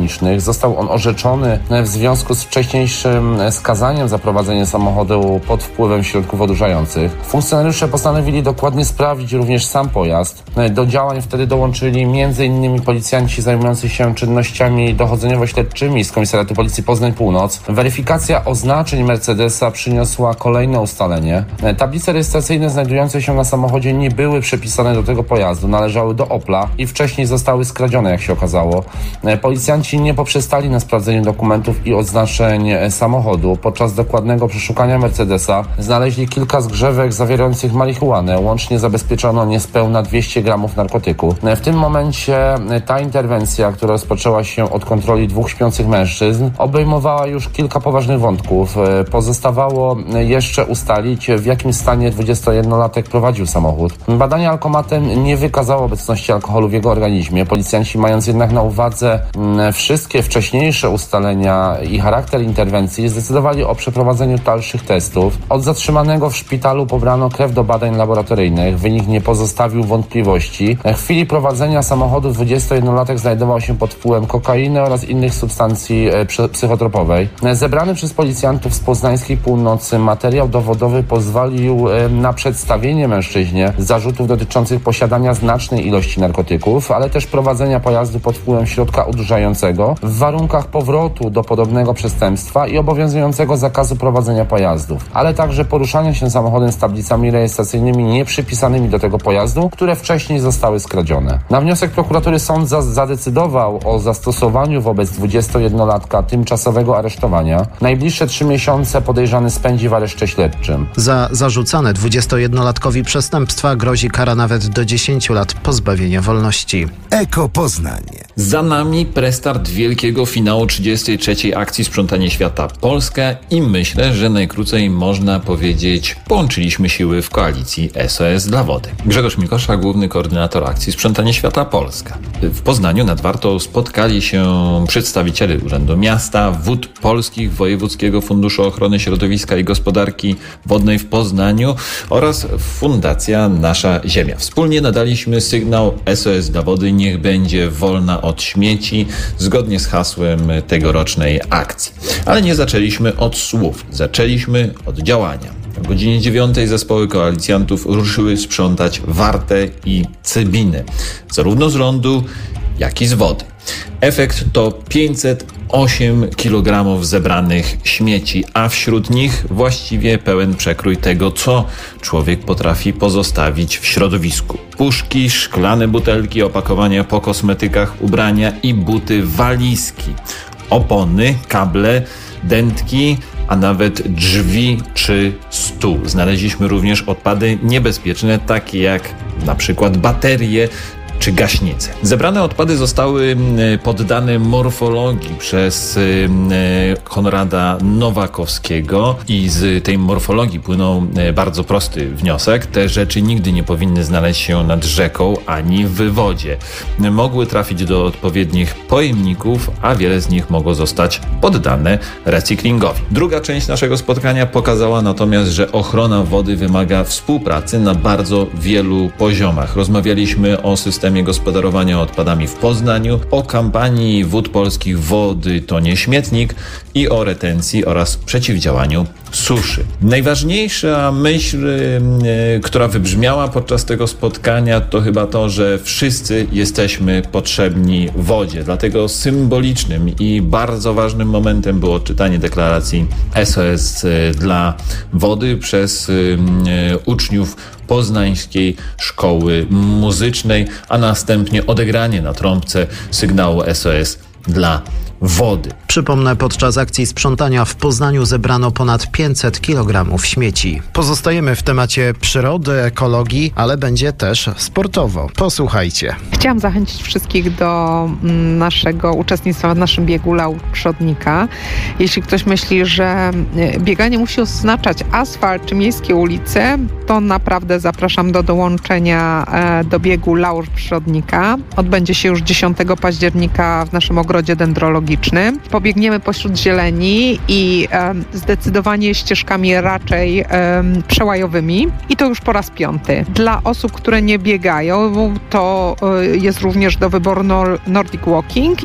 elektronicznych. Został on orzeczony w związku z wcześniejszym skazaniem za prowadzenie samochodu pod wpływem środków odurzających. Funkcjonariusze postanowili dokładnie sprawdzić również sam pojazd. Do działań wtedy dołączyli m.in. policjanci zajmujący się czynnościami dochodzeniowo-śledczymi z Komisariatu Policji Poznań Północ. Weryfikacja oznaczeń Mercedesa przyniosła kolejne ustalenie. Tablice rejestracyjne znajdujące się na samochodzie nie były przypisane do tego pojazdu, należały do Opla i wcześniej zostały skradzione, jak się okazało. Policjanci nie poprzestali na sprawdzeniu dokumentów i oznaczeń samochodu. Podczas dokładnego przeszukania Mercedesa znaleźli kilka zgrzewek zawierających marihuanę. Łącznie zabezpieczono niespełna dwieście gramów narkotyku. W tym momencie ta interwencja, która rozpoczęła się od kontroli dwóch śpiących mężczyzn, obejmowała już kilka poważnych wątków. Pozostawało jeszcze ustalić, w jakim stanie dwudziestojednolatek prowadził samochód. Badanie alkomatem nie wykazało obecności alkoholu w jego organizmie. Policjanci, mając jednak na uwadze wszystkie wcześniejsze ustalenia i charakter interwencji, zdecydowali o przeprowadzeniu dalszych testów. Od zatrzymanego w szpitalu pobrano krew do badań laboratoryjnych. Wynik nie pozostawił wątpliwości. W chwili prowadzenia samochodu dwudziestojednolatek znajdował się pod wpływem kokainy oraz innych substancji psychotropowej. Zebrany przez policjantów z poznańskiej północy materiał dowodowy pozwolił na przedstawienie mężczyźnie zarzutów dotyczących posiadania znacznej ilości narkotyków, ale też prowadzenia pojazdu pod wpływem środka odurzającego w warunkach powrotu do podobnego przestępstwa i obowiązującego zakazu prowadzenia pojazdów, ale także poruszania się samochodem z tablicami rejestracyjnymi nieprzypisanymi do tego pojazdu, które wcześniej zostały skradzione. Na wniosek prokuratury sąd za- zadecydował o zastosowaniu wobec dwudziestojednolatka tymczasowego aresztowania. Najbliższe trzy miesiące podejrzany spędzi w areszcie śledczym.
Za zarzucane dwudziestojednolatkowi przestępstwa grozi kara nawet do dziesięciu lat pozbawienia wolności.
Eko Poznań.
Za nami prestart wielkiego finału trzydziestej trzeciej akcji Sprzątanie Świata Polska i myślę, że najkrócej można powiedzieć, połączyliśmy siły w koalicji S O S dla Wody. Grzegorz Mikosza, główny koordynator akcji Sprzątanie Świata Polska. W Poznaniu nad Wartą spotkali się przedstawiciele Urzędu Miasta, Wód Polskich, Wojewódzkiego Funduszu Ochrony Środowiska i Gospodarki Wodnej w Poznaniu oraz Fundacja Nasza Ziemia. Wspólnie nadaliśmy sygnał S O S dla Wody niech będzie wolna od śmieci, zgodnie z hasłem tegorocznej akcji. Ale nie zaczęliśmy od słów, zaczęliśmy od działania. O godzinie dziewiątej zespoły koalicjantów ruszyły sprzątać Wartę i Cybinę, zarówno z lądu, jak i z wody. Efekt to pięćset osiem kilogramów zebranych śmieci, a wśród nich właściwie pełen przekrój tego, co człowiek potrafi pozostawić w środowisku. Puszki, szklane butelki, opakowania po kosmetykach, ubrania i buty, walizki, opony, kable, dętki, a nawet drzwi czy stół. Znaleźliśmy również odpady niebezpieczne, takie jak na przykład baterie czy gaśnice. Zebrane odpady zostały poddane morfologii przez Konrada Nowakowskiego i z tej morfologii płynął bardzo prosty wniosek. Te rzeczy nigdy nie powinny znaleźć się nad rzeką ani w wodzie. Mogły trafić do odpowiednich pojemników, a wiele z nich mogło zostać poddane recyklingowi. Druga część naszego spotkania pokazała natomiast, że ochrona wody wymaga współpracy na bardzo wielu poziomach. Rozmawialiśmy o systemie gospodarowania odpadami w Poznaniu, o kampanii Wód Polskich Wody to nie śmietnik i o retencji oraz przeciwdziałaniu suszy. Najważniejsza myśl, yy, która wybrzmiała podczas tego spotkania, to chyba to, że wszyscy jesteśmy potrzebni wodzie. Dlatego symbolicznym i bardzo ważnym momentem było czytanie deklaracji S O S dla Wody przez yy, uczniów Poznańskiej Szkoły Muzycznej, a następnie odegranie na trąbce sygnału S O S dla Wody.
Przypomnę, podczas akcji sprzątania w Poznaniu zebrano ponad pięćset kilogramów śmieci. Pozostajemy w temacie przyrody, ekologii, ale będzie też sportowo. Posłuchajcie.
Chciałam zachęcić wszystkich do naszego uczestnictwa w naszym biegu Laur Przodnika. Jeśli ktoś myśli, że bieganie musi oznaczać asfalt czy miejskie ulice, to naprawdę zapraszam do dołączenia do biegu Laur Przodnika. Odbędzie się już dziesiątego października w naszym ogrodzie dendrologicznym. Pobiegniemy pośród zieleni i e, zdecydowanie ścieżkami raczej e, przełajowymi i to już po raz piąty. Dla osób, które nie biegają, to e, jest również do wyboru nor- Nordic Walking,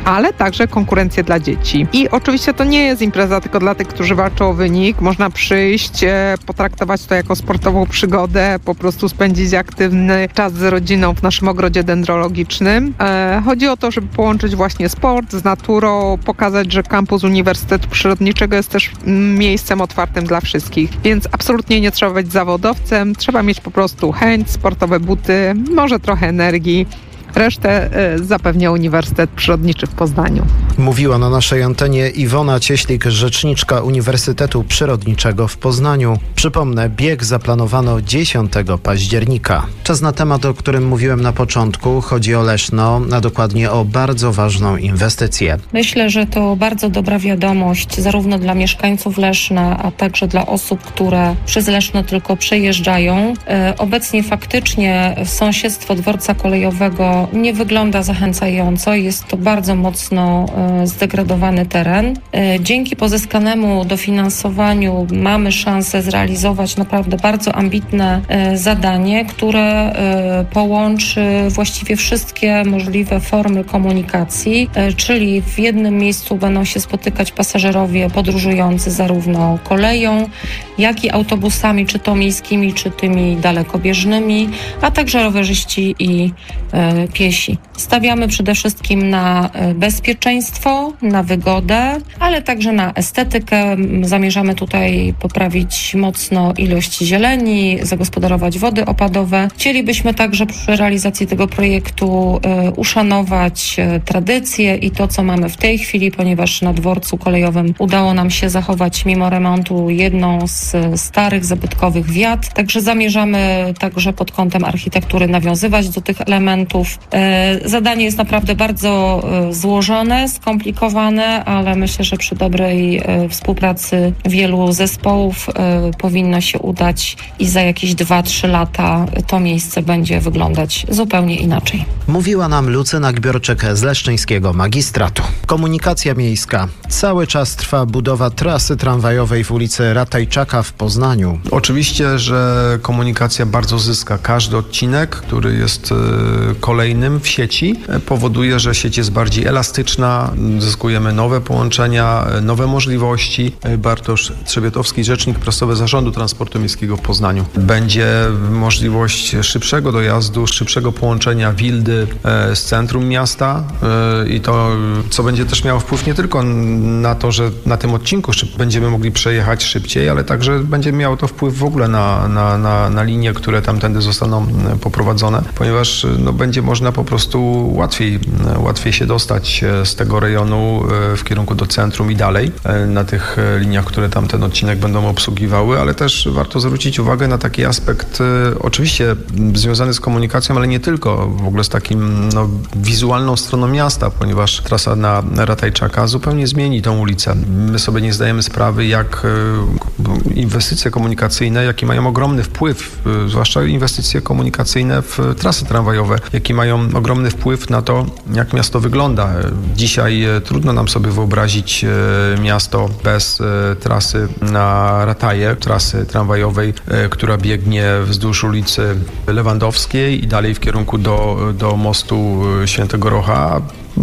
ale także konkurencję dla dzieci. I oczywiście to nie jest impreza tylko dla tych, którzy walczą o wynik. Można przyjść, e, potraktować to jako sportową przygodę, po prostu spędzić aktywny czas z rodziną w naszym ogrodzie dendrologicznym. E, chodzi o to, żeby połączyć właśnie sport z naturą, pokazać, że kampus Uniwersytetu Przyrodniczego jest też miejscem otwartym dla wszystkich. Więc absolutnie nie trzeba być zawodowcem, trzeba mieć po prostu chęć, sportowe buty, może trochę energii. Resztę y, zapewnia Uniwersytet Przyrodniczy w Poznaniu.
Mówiła na naszej antenie Iwona Cieślik, rzeczniczka Uniwersytetu Przyrodniczego w Poznaniu. Przypomnę, bieg zaplanowano dziesiątego października. Czas na temat, o którym mówiłem na początku. Chodzi o Leszno, a dokładnie o bardzo ważną inwestycję.
Myślę, że to bardzo dobra wiadomość zarówno dla mieszkańców Leszna, a także dla osób, które przez Leszno tylko przejeżdżają. E, obecnie faktycznie sąsiedztwo dworca kolejowego nie wygląda zachęcająco. Jest to bardzo mocno e, zdegradowany teren. E, dzięki pozyskanemu dofinansowaniu mamy szansę zrealizować naprawdę bardzo ambitne e, zadanie, które e, połączy właściwie wszystkie możliwe formy komunikacji, e, czyli w jednym miejscu będą się spotykać pasażerowie podróżujący zarówno koleją, jak i autobusami, czy to miejskimi, czy tymi dalekobieżnymi, a także rowerzyści i e, piesi. Stawiamy przede wszystkim na bezpieczeństwo, na wygodę, ale także na estetykę. Zamierzamy tutaj poprawić mocno ilość zieleni, zagospodarować wody opadowe. Chcielibyśmy także przy realizacji tego projektu e, uszanować e, tradycje i to, co mamy w tej chwili, ponieważ na dworcu kolejowym udało nam się zachować mimo remontu jedną z starych, zabytkowych wiat. Także zamierzamy także pod kątem architektury nawiązywać do tych elementów. Zadanie jest naprawdę bardzo złożone, skomplikowane, ale myślę, że przy dobrej współpracy wielu zespołów powinno się udać i za jakieś dwa trzy lata to miejsce będzie wyglądać zupełnie inaczej.
Mówiła nam Lucyna Gbiorczyk z Leszczyńskiego Magistratu. Komunikacja miejska. Cały czas trwa budowa trasy tramwajowej w ulicy Ratajczaka w Poznaniu.
Oczywiście, że komunikacja bardzo zyska. Każdy odcinek, który jest kolejnym w sieci, powoduje, że sieć jest bardziej elastyczna, zyskujemy nowe połączenia, nowe możliwości. Bartosz Trzebiatowski, rzecznik prasowy Zarządu Transportu Miejskiego w Poznaniu. Będzie możliwość szybszego dojazdu, szybszego połączenia Wildy z centrum miasta i to, co będzie też miało wpływ nie tylko na to, że na tym odcinku będziemy mogli przejechać szybciej, ale także będzie miało to wpływ w ogóle na, na, na, na linie, które tamtędy zostaną poprowadzone, ponieważ no, będzie można po prostu łatwiej, łatwiej się dostać z tego rejonu w kierunku do centrum i dalej na tych liniach, które tamten odcinek będą obsługiwały, ale też warto zwrócić uwagę na taki aspekt oczywiście związany z komunikacją, ale nie tylko, w ogóle z takim no, wizualną stroną miasta, ponieważ trasa na Ratajczaka zupełnie zmieni tą ulicę. My sobie nie zdajemy sprawy, jak inwestycje komunikacyjne, jakie mają ogromny wpływ, zwłaszcza inwestycje komunikacyjne w trasy tramwajowe, jaki mają ogromny wpływ na to, jak miasto wygląda. Dzisiaj trudno nam sobie wyobrazić miasto bez trasy na Rataje, trasy tramwajowej, która biegnie wzdłuż ulicy Lewandowskiej i dalej w kierunku do, do mostu Świętego Rocha.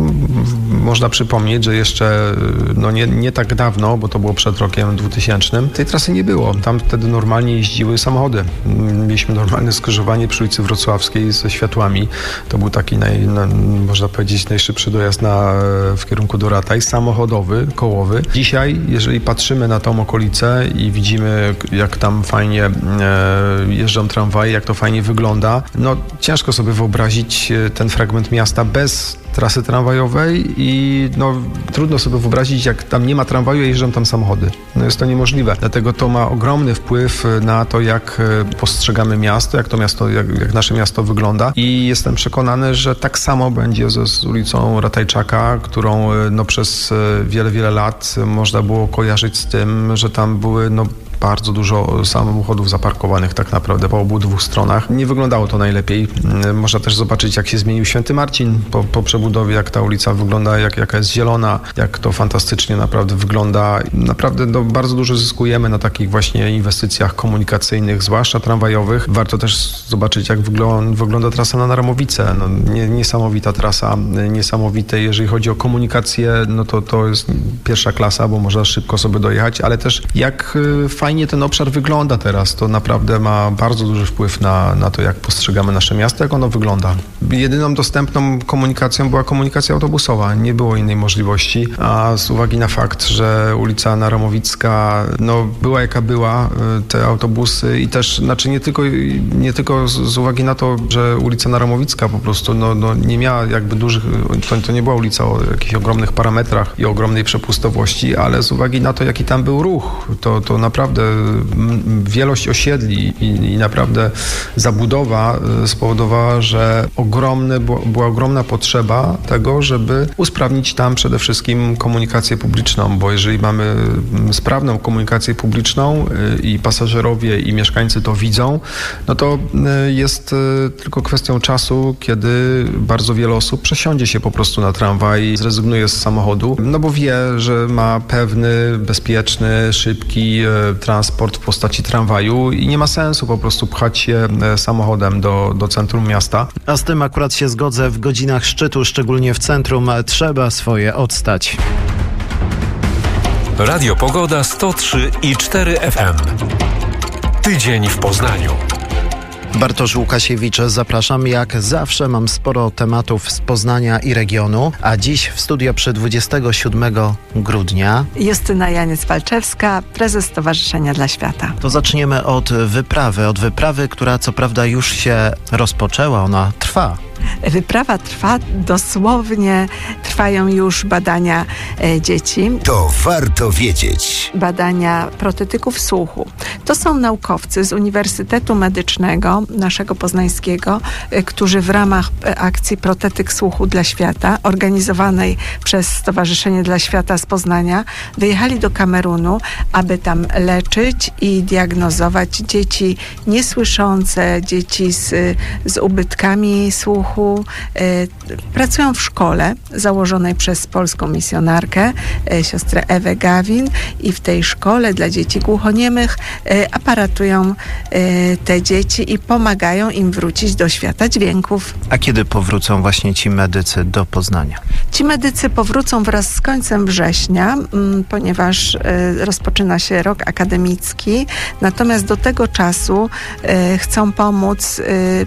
Można przypomnieć, że jeszcze no nie, nie tak dawno, bo to było przed rokiem dwutysięcznym, tej trasy nie było. Tam wtedy normalnie jeździły samochody. Mieliśmy normalne skrzyżowanie przy ulicy Wrocławskiej ze światłami. To był taki, naj, na, można powiedzieć, najszybszy dojazd na, w kierunku do Rataj, samochodowy, kołowy. Dzisiaj, jeżeli patrzymy na tą okolicę i widzimy, jak tam fajnie e, jeżdżą tramwaje, jak to fajnie wygląda, no ciężko sobie wyobrazić ten fragment miasta bez trasy tramwajowej i no, trudno sobie wyobrazić, jak tam nie ma tramwaju, a jeżdżą tam samochody. No jest to niemożliwe. Dlatego to ma ogromny wpływ na to, jak postrzegamy miasto, jak to miasto, jak, jak nasze miasto wygląda i jestem przekonany, że tak samo będzie z, z ulicą Ratajczaka, którą no, przez wiele, wiele lat można było kojarzyć z tym, że tam były no,
bardzo dużo samochodów zaparkowanych tak naprawdę po obu dwóch stronach. Nie wyglądało to najlepiej. Można też zobaczyć, jak się zmienił Święty Marcin po, po przebudowie, jak ta ulica wygląda, jak, jaka jest zielona, jak to fantastycznie naprawdę wygląda. Naprawdę no, bardzo dużo zyskujemy na takich właśnie inwestycjach komunikacyjnych, zwłaszcza tramwajowych. Warto też zobaczyć, jak wygląda, wygląda trasa na Naramowice. No, nie, niesamowita trasa, niesamowite. Jeżeli chodzi o komunikację, no to to jest pierwsza klasa, bo można szybko sobie dojechać, ale też jak fajnie ten obszar wygląda teraz. To naprawdę ma bardzo duży wpływ na, na to, jak postrzegamy nasze miasto, jak ono wygląda. Jedyną dostępną komunikacją była komunikacja autobusowa. Nie było innej możliwości, a z uwagi na fakt, że ulica Naramowicka no, była jaka była, te autobusy i też, znaczy nie tylko, nie tylko z, z uwagi na to, że ulica Naramowicka po prostu no, no, nie miała jakby dużych, to, to nie była ulica o jakichś ogromnych parametrach i ogromnej przepustowości, ale z uwagi na to, jaki tam był ruch, to, to naprawdę wielość osiedli i, i naprawdę zabudowa spowodowała, że ogromne, była ogromna potrzeba tego, żeby usprawnić tam przede wszystkim komunikację publiczną, bo jeżeli mamy sprawną komunikację publiczną i pasażerowie i mieszkańcy to widzą, no to jest tylko kwestią czasu, kiedy bardzo wiele osób przesiądzie się po prostu na tramwaj i zrezygnuje z samochodu, no bo wie, że ma pewny, bezpieczny, szybki transport w postaci tramwaju i nie ma sensu po prostu pchać się samochodem do, do centrum miasta.
A z tym akurat się zgodzę, w godzinach szczytu, szczególnie w centrum, trzeba swoje odstać.
Radio Pogoda sto trzy i cztery F M. Tydzień w Poznaniu.
Bartosz Łukasiewicz, zapraszam. Jak zawsze mam sporo tematów z Poznania i regionu, a dziś w studio przy dwudziestego siódmego grudnia
Justyna Janiec-Walczewska, prezes Stowarzyszenia dla Świata.
To zaczniemy od wyprawy, od wyprawy, która co prawda już się rozpoczęła, ona trwa.
Wyprawa trwa, dosłownie trwają już badania e, dzieci.
To warto wiedzieć.
Badania protetyków słuchu. To są naukowcy z Uniwersytetu Medycznego naszego poznańskiego, e, którzy w ramach akcji Protetyk Słuchu dla Świata, organizowanej przez Stowarzyszenie dla Świata z Poznania, wyjechali do Kamerunu, aby tam leczyć i diagnozować dzieci niesłyszące, dzieci z, z ubytkami słuchu. Pracują w szkole założonej przez polską misjonarkę, siostrę Ewę Gawin, i w tej szkole dla dzieci głuchoniemych aparatują te dzieci i pomagają im wrócić do świata dźwięków.
A kiedy powrócą właśnie ci medycy do Poznania?
Ci medycy powrócą wraz z końcem września, ponieważ rozpoczyna się rok akademicki, natomiast do tego czasu chcą pomóc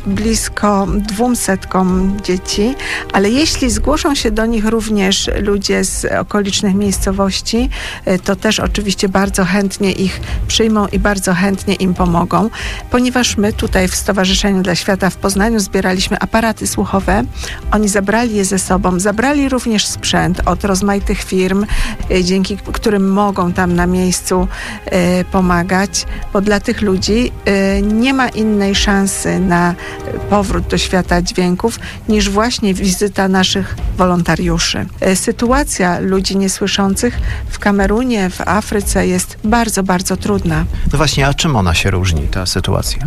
blisko dwusetkom dzieci, ale jeśli zgłoszą się do nich również ludzie z okolicznych miejscowości, to też oczywiście bardzo chętnie ich przyjmą i bardzo chętnie im pomogą, ponieważ my tutaj w Stowarzyszeniu dla Świata w Poznaniu zbieraliśmy aparaty słuchowe. Oni zabrali je ze sobą, zabrali również sprzęt od rozmaitych firm, dzięki którym mogą tam na miejscu y, pomagać, bo dla tych ludzi y, nie ma innej szansy na powrót do świata dźwięków niż właśnie wizyta naszych wolontariuszy. Y, sytuacja ludzi niesłyszących w Kamerunie, w Afryce jest bardzo, bardzo trudna.
No właśnie, a czym ona się różni, ta sytuacja?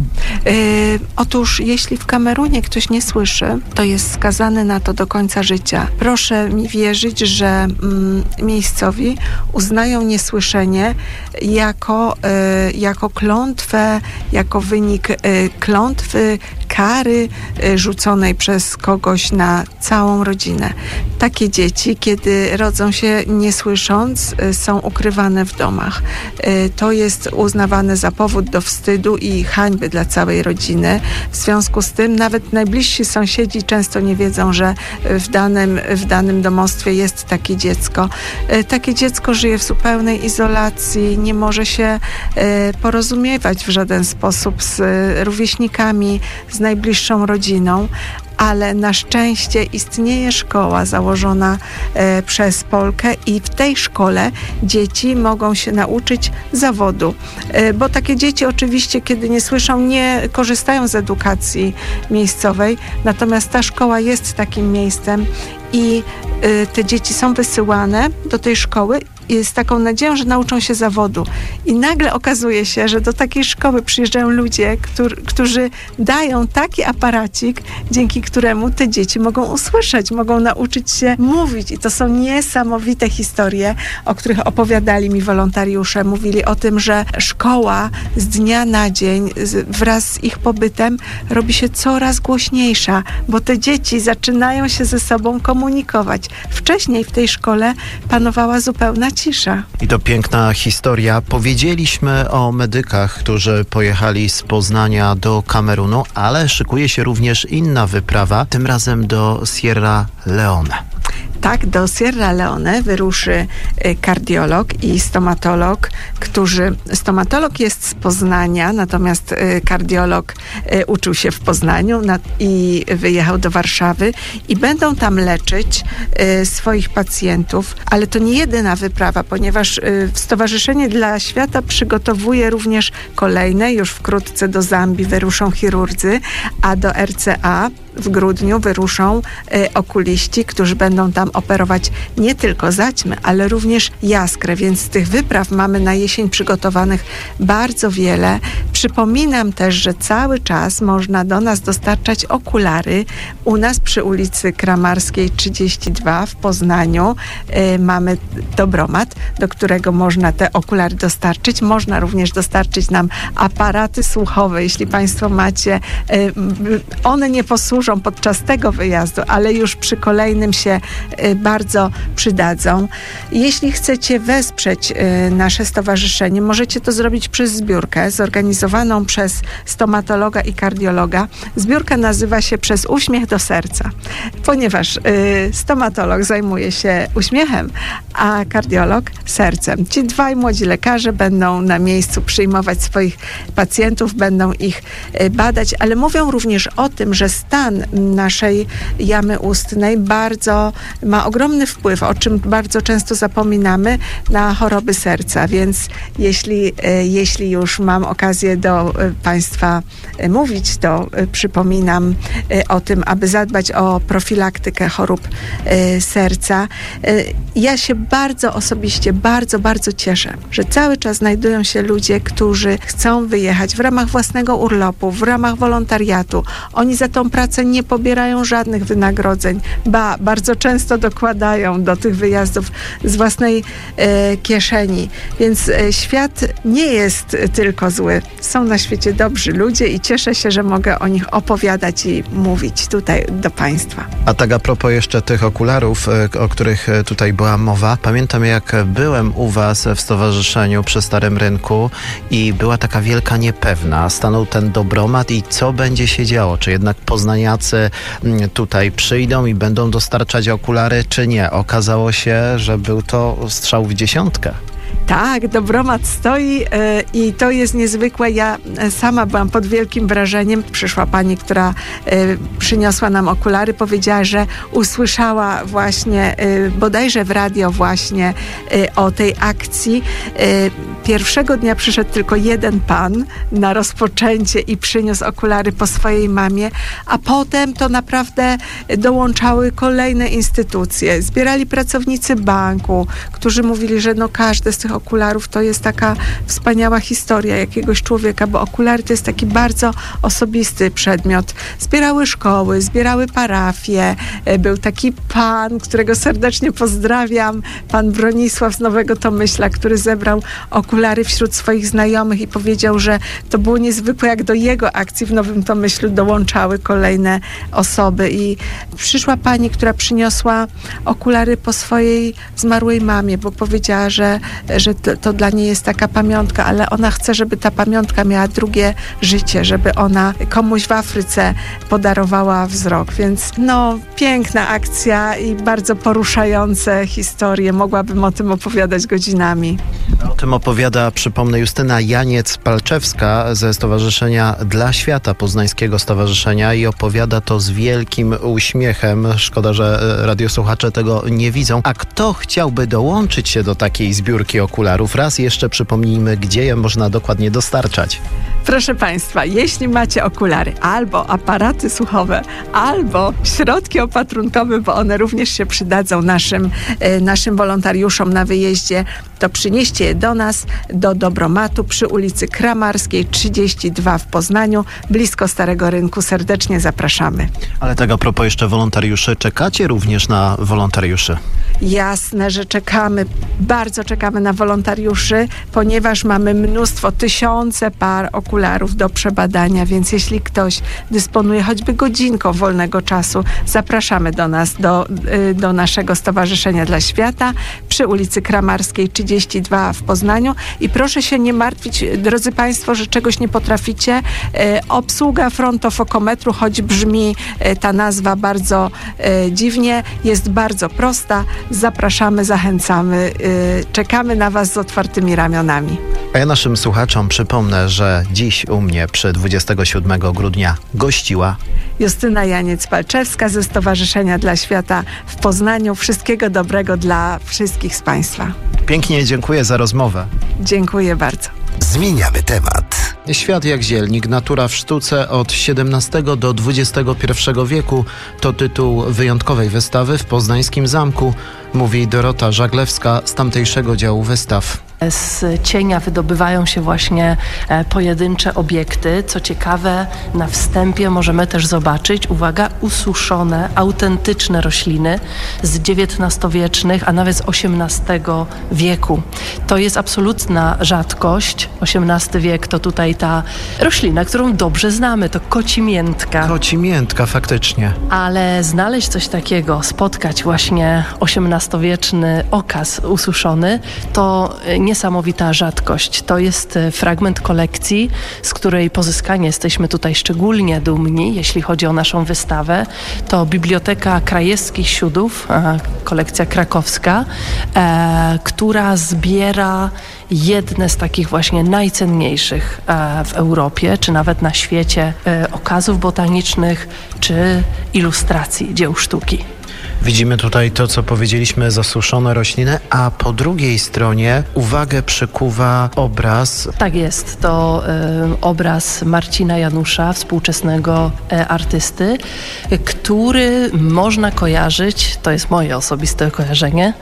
Y, otóż jeśli w Kamerunie ktoś nie słyszy, to jest skazany na to do końca życia. Proszę mi wierzyć, że mm, miejscowi uznają niesłyszenie jako, y, jako klątwę, jako wynik y, klątwy, kary y, rzuconej przez kogoś na całą rodzinę. Takie dzieci, kiedy rodzą się nie słysząc, y, są ukrywane w domach. Y, to jest uznawane za powód do wstydu i hańby dla całej rodziny. W związku z tym nawet najbliżsi sąsiedzi często nie wiedzą, że w danym, w danym domostwie jest takie dziecko. Y, takie dziecko żyje w zupełnej izolacji, nie może się y, porozumiewać w żaden sposób z y, rówieśnikami, z najbliższą rodziną, ale na szczęście istnieje szkoła założona e, przez Polkę i w tej szkole dzieci mogą się nauczyć zawodu. E, bo takie dzieci oczywiście, kiedy nie słyszą, nie korzystają z edukacji miejscowej, natomiast ta szkoła jest takim miejscem i e, te dzieci są wysyłane do tej szkoły i z taką nadzieją, że nauczą się zawodu. I nagle okazuje się, że do takiej szkoły przyjeżdżają ludzie, którzy, którzy dają taki aparacik, dzięki któremu te dzieci mogą usłyszeć, mogą nauczyć się mówić. I to są niesamowite historie, o których opowiadali mi wolontariusze. Mówili o tym, że szkoła z dnia na dzień wraz z ich pobytem robi się coraz głośniejsza, bo te dzieci zaczynają się ze sobą komunikować. Wcześniej w tej szkole panowała zupełna cisza.
I to piękna historia. Powiedzieliśmy o medykach, którzy pojechali z Poznania do Kamerunu, ale szykuje się również inna wyprawa, tym razem do Sierra Leone.
Tak, do Sierra Leone wyruszy kardiolog i stomatolog, którzy... Stomatolog jest z Poznania, natomiast kardiolog uczył się w Poznaniu i wyjechał do Warszawy i będą tam leczyć swoich pacjentów, ale to nie jedyna wyprawa, ponieważ Stowarzyszenie dla Świata przygotowuje również kolejne, już wkrótce do Zambii wyruszą chirurdzy, a do R C A w grudniu wyruszą y, okuliści, którzy będą tam operować nie tylko zaćmy, ale również jaskrę, więc z tych wypraw mamy na jesień przygotowanych bardzo wiele. Przypominam też, że cały czas można do nas dostarczać okulary. U nas przy ulicy Kramarskiej trzydzieści dwa w Poznaniu y, mamy Dobromat, do którego można te okulary dostarczyć. Można również dostarczyć nam aparaty słuchowe, jeśli Państwo macie. Y, one nie posłużą podczas tego wyjazdu, ale już przy kolejnym się y, bardzo przydadzą. Jeśli chcecie wesprzeć y, nasze stowarzyszenie, możecie to zrobić przez zbiórkę zorganizowaną przez stomatologa i kardiologa. Zbiórka nazywa się Przez uśmiech do serca, ponieważ y, stomatolog zajmuje się uśmiechem, a kardiolog sercem. Ci dwaj młodzi lekarze będą na miejscu przyjmować swoich pacjentów, będą ich y, badać, ale mówią również o tym, że stan naszej jamy ustnej bardzo ma ogromny wpływ, o czym bardzo często zapominamy, na choroby serca, więc jeśli, jeśli już mam okazję do Państwa mówić, to przypominam o tym, aby zadbać o profilaktykę chorób serca. Ja się bardzo osobiście, bardzo, bardzo cieszę, że cały czas znajdują się ludzie, którzy chcą wyjechać w ramach własnego urlopu, w ramach wolontariatu. Oni za tą pracę nie pobierają żadnych wynagrodzeń, ba, bardzo często dokładają do tych wyjazdów z własnej e, kieszeni. Więc e, świat nie jest tylko zły. Są na świecie dobrzy ludzie i cieszę się, że mogę o nich opowiadać i mówić tutaj do Państwa.
A tak a propos jeszcze tych okularów, o których tutaj była mowa. Pamiętam, jak byłem u Was w stowarzyszeniu przy Starym Rynku i była taka wielka niepewna. Stanął ten Dobromat i co będzie się działo? Czy jednak poznaniacy tutaj przyjdą i będą dostarczać okulary, czy nie? Okazało się, że był to strzał w dziesiątkę.
Tak, Dobromat stoi yy, i to jest niezwykłe. Ja sama byłam pod wielkim wrażeniem. Przyszła pani, która yy, przyniosła nam okulary, powiedziała, że usłyszała właśnie, yy, bodajże w radio właśnie yy, o tej akcji. Yy, pierwszego dnia przyszedł tylko jeden pan na rozpoczęcie i przyniósł okulary po swojej mamie, a potem to naprawdę dołączały kolejne instytucje. Zbierali pracownicy banku, którzy mówili, że no każde z tych okularów to jest taka wspaniała historia jakiegoś człowieka, bo okulary to jest taki bardzo osobisty przedmiot. Zbierały szkoły, zbierały parafie. Był taki pan, którego serdecznie pozdrawiam, pan Bronisław z Nowego Tomyśla, który zebrał okulary wśród swoich znajomych i powiedział, że to było niezwykłe, jak do jego akcji w Nowym Tomyślu dołączały kolejne osoby. I przyszła pani, która przyniosła okulary po swojej zmarłej mamie, bo powiedziała, że że to, to dla niej jest taka pamiątka, ale ona chce, żeby ta pamiątka miała drugie życie, żeby ona komuś w Afryce podarowała wzrok. Więc no, piękna akcja i bardzo poruszające historie. Mogłabym o tym opowiadać godzinami.
O tym opowiadać Opowiada, przypomnę, Justyna Janiec-Palczewska ze Stowarzyszenia Dla Świata, Poznańskiego Stowarzyszenia, i opowiada to z wielkim uśmiechem. Szkoda, że radiosłuchacze tego nie widzą. A kto chciałby dołączyć się do takiej zbiórki okularów? Raz jeszcze przypomnijmy, gdzie je można dokładnie dostarczać.
Proszę Państwa, jeśli macie okulary albo aparaty słuchowe, albo środki opatrunkowe, bo one również się przydadzą naszym, naszym wolontariuszom na wyjeździe, to przynieście je do nas, do Dobromatu przy ulicy Kramarskiej trzydzieści dwa w Poznaniu, blisko Starego Rynku. Serdecznie zapraszamy.
Ale tak a propos jeszcze wolontariuszy, czekacie również na wolontariuszy?
Jasne, że czekamy, bardzo czekamy na wolontariuszy, ponieważ mamy mnóstwo, tysiące par okularów do przebadania, więc jeśli ktoś dysponuje choćby godzinką wolnego czasu, zapraszamy do nas, do, do naszego Stowarzyszenia Dla Świata przy ulicy Kramarskiej trzydzieści dwa w Poznaniu. I proszę się nie martwić, drodzy Państwo, że czegoś nie potraficie. E, obsługa frontofokometru, choć brzmi e, ta nazwa bardzo e, dziwnie, jest bardzo prosta. Zapraszamy, zachęcamy, e, czekamy na Was z otwartymi ramionami.
A ja naszym słuchaczom przypomnę, że dziś u mnie przy dwudziestego siódmego grudnia gościła
Justyna Janiec-Palczewska ze Stowarzyszenia Dla Świata w Poznaniu. Wszystkiego dobrego dla wszystkich z Państwa.
Pięknie dziękuję za rozmowę.
Dziękuję bardzo.
Zmieniamy temat.
Świat jak zielnik, natura w sztuce od siedemnastego do dwudziestego pierwszego wieku to tytuł wyjątkowej wystawy w poznańskim zamku, mówi Dorota Żaglewska z tamtejszego działu wystaw.
Z cienia wydobywają się właśnie pojedyncze obiekty. Co ciekawe, na wstępie możemy też zobaczyć, uwaga, ususzone, autentyczne rośliny z dziewiętnastowiecznych, a nawet z osiemnastego wieku. To jest absolutna rzadkość. osiemnasty wiek to tutaj ta roślina, którą dobrze znamy, to kocimiętka.
Kocimiętka, faktycznie.
Ale znaleźć coś takiego, spotkać właśnie osiemnastowieczny okaz ususzony, to nie niesamowita rzadkość. To jest fragment kolekcji, z której pozyskanie jesteśmy tutaj szczególnie dumni, jeśli chodzi o naszą wystawę. To Biblioteka Krajewskich Siudów, kolekcja krakowska, e, która zbiera jedne z takich właśnie najcenniejszych e, w Europie, czy nawet na świecie e, okazów botanicznych, czy ilustracji dzieł sztuki.
Widzimy tutaj to, co powiedzieliśmy, zasuszone rośliny, a po drugiej stronie uwagę przykuwa obraz.
Tak jest, to y, obraz Marcina Janusza, współczesnego y, artysty, y, który można kojarzyć, to jest moje osobiste kojarzenie,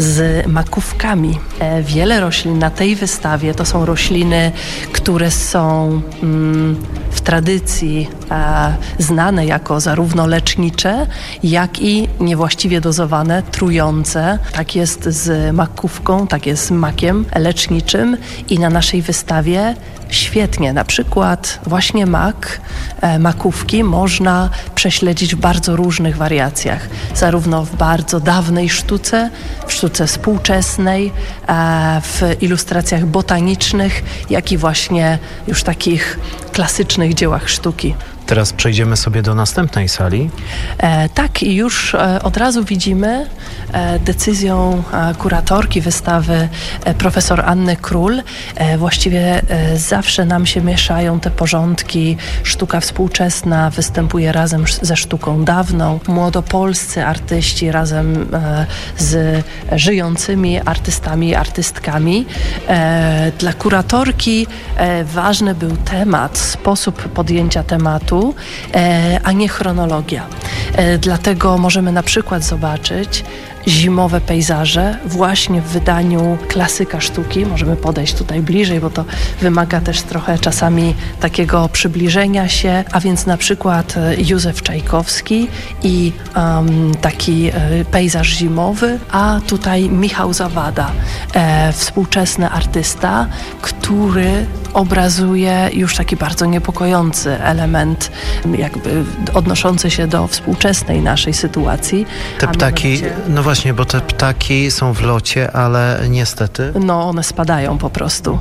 z makówkami. E, wiele roślin na tej wystawie to są rośliny, które są mm, w tradycji e, znane jako zarówno lecznicze, jak i niewłaściwie dozowane, trujące. Tak jest z makówką, tak jest z makiem leczniczym i na naszej wystawie świetnie, na przykład właśnie mak, e, makówki można prześledzić w bardzo różnych wariacjach, zarówno w bardzo dawnej sztuce, w sztuce współczesnej, e, w ilustracjach botanicznych, jak i właśnie już takich klasycznych dziełach sztuki.
Teraz przejdziemy sobie do następnej sali.
E, tak, i już e, od razu widzimy e, decyzją e, kuratorki wystawy e, profesor Anny Król. E, właściwie e, zawsze nam się mieszają te porządki. Sztuka współczesna występuje razem ze sztuką dawną. Młodopolscy artyści razem e, z żyjącymi artystami i artystkami. E, dla kuratorki e, ważny był temat, sposób podjęcia tematu, a nie chronologia. Dlatego możemy na przykład zobaczyć zimowe pejzaże właśnie w wydaniu klasyka sztuki. Możemy podejść tutaj bliżej, bo to wymaga też trochę czasami takiego przybliżenia się, a więc na przykład Józef Czajkowski i um, taki e, pejzaż zimowy, a tutaj Michał Zawada, e, współczesny artysta, który obrazuje już taki bardzo niepokojący element, jakby odnoszący się do współczesnej naszej sytuacji.
Te ptaki, no właśnie, właśnie, bo te ptaki są w locie, ale niestety...
No, one spadają po prostu.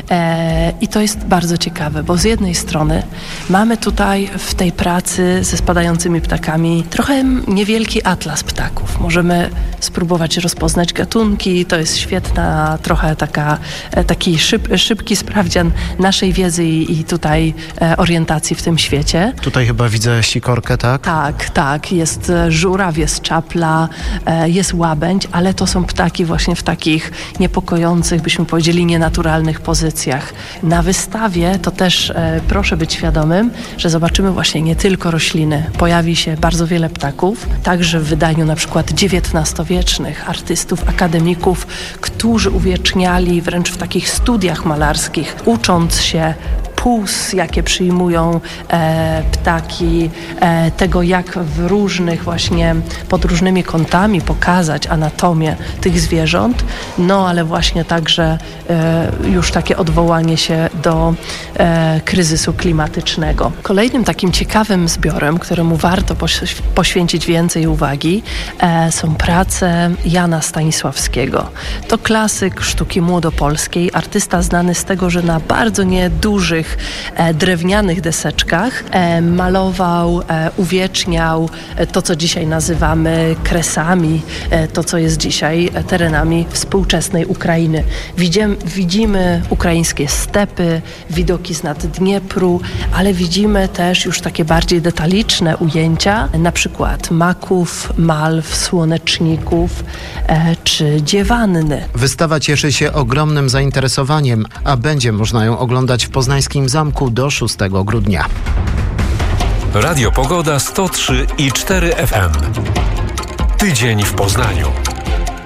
E, I to jest bardzo ciekawe, bo z jednej strony mamy tutaj w tej pracy ze spadającymi ptakami trochę niewielki atlas ptaków. Możemy spróbować rozpoznać gatunki. To jest świetna, trochę taka, taki szyb, szybki sprawdzian naszej wiedzy i, i tutaj e, orientacji w tym świecie.
Tutaj chyba widzę sikorkę, tak?
Tak, tak. Jest żuraw, jest czapla, e, jest łabędź, ale to są ptaki właśnie w takich niepokojących, byśmy powiedzieli, nienaturalnych pozycjach. Na wystawie to też e, proszę być świadomym, że zobaczymy właśnie nie tylko rośliny. Pojawi się bardzo wiele ptaków, także w wydaniu na przykład dziewiętnastowiecznych artystów, akademików, którzy uwieczniali wręcz w takich studiach malarskich, ucząc się puls, jakie przyjmują e, ptaki, e, tego jak w różnych właśnie, pod różnymi kątami pokazać anatomię tych zwierząt, no ale właśnie także e, już takie odwołanie się do e, kryzysu klimatycznego. Kolejnym takim ciekawym zbiorem, któremu warto poś- poświęcić więcej uwagi, e, są prace Jana Stanisławskiego. To klasyk sztuki młodopolskiej, artysta znany z tego, że na bardzo niedużych E, drewnianych deseczkach e, malował, e, uwieczniał e, to, co dzisiaj nazywamy kresami, e, to, co jest dzisiaj e, terenami współczesnej Ukrainy. Widzimy, widzimy ukraińskie stepy, widoki z nad Dniepru, ale widzimy też już takie bardziej detaliczne ujęcia, na przykład maków, malw, słoneczników e, czy dziewanny.
Wystawa cieszy się ogromnym zainteresowaniem, a będzie można ją oglądać w poznańskim zamku do szóstego grudnia.
Radio Pogoda sto trzy i cztery F M. Tydzień w Poznaniu.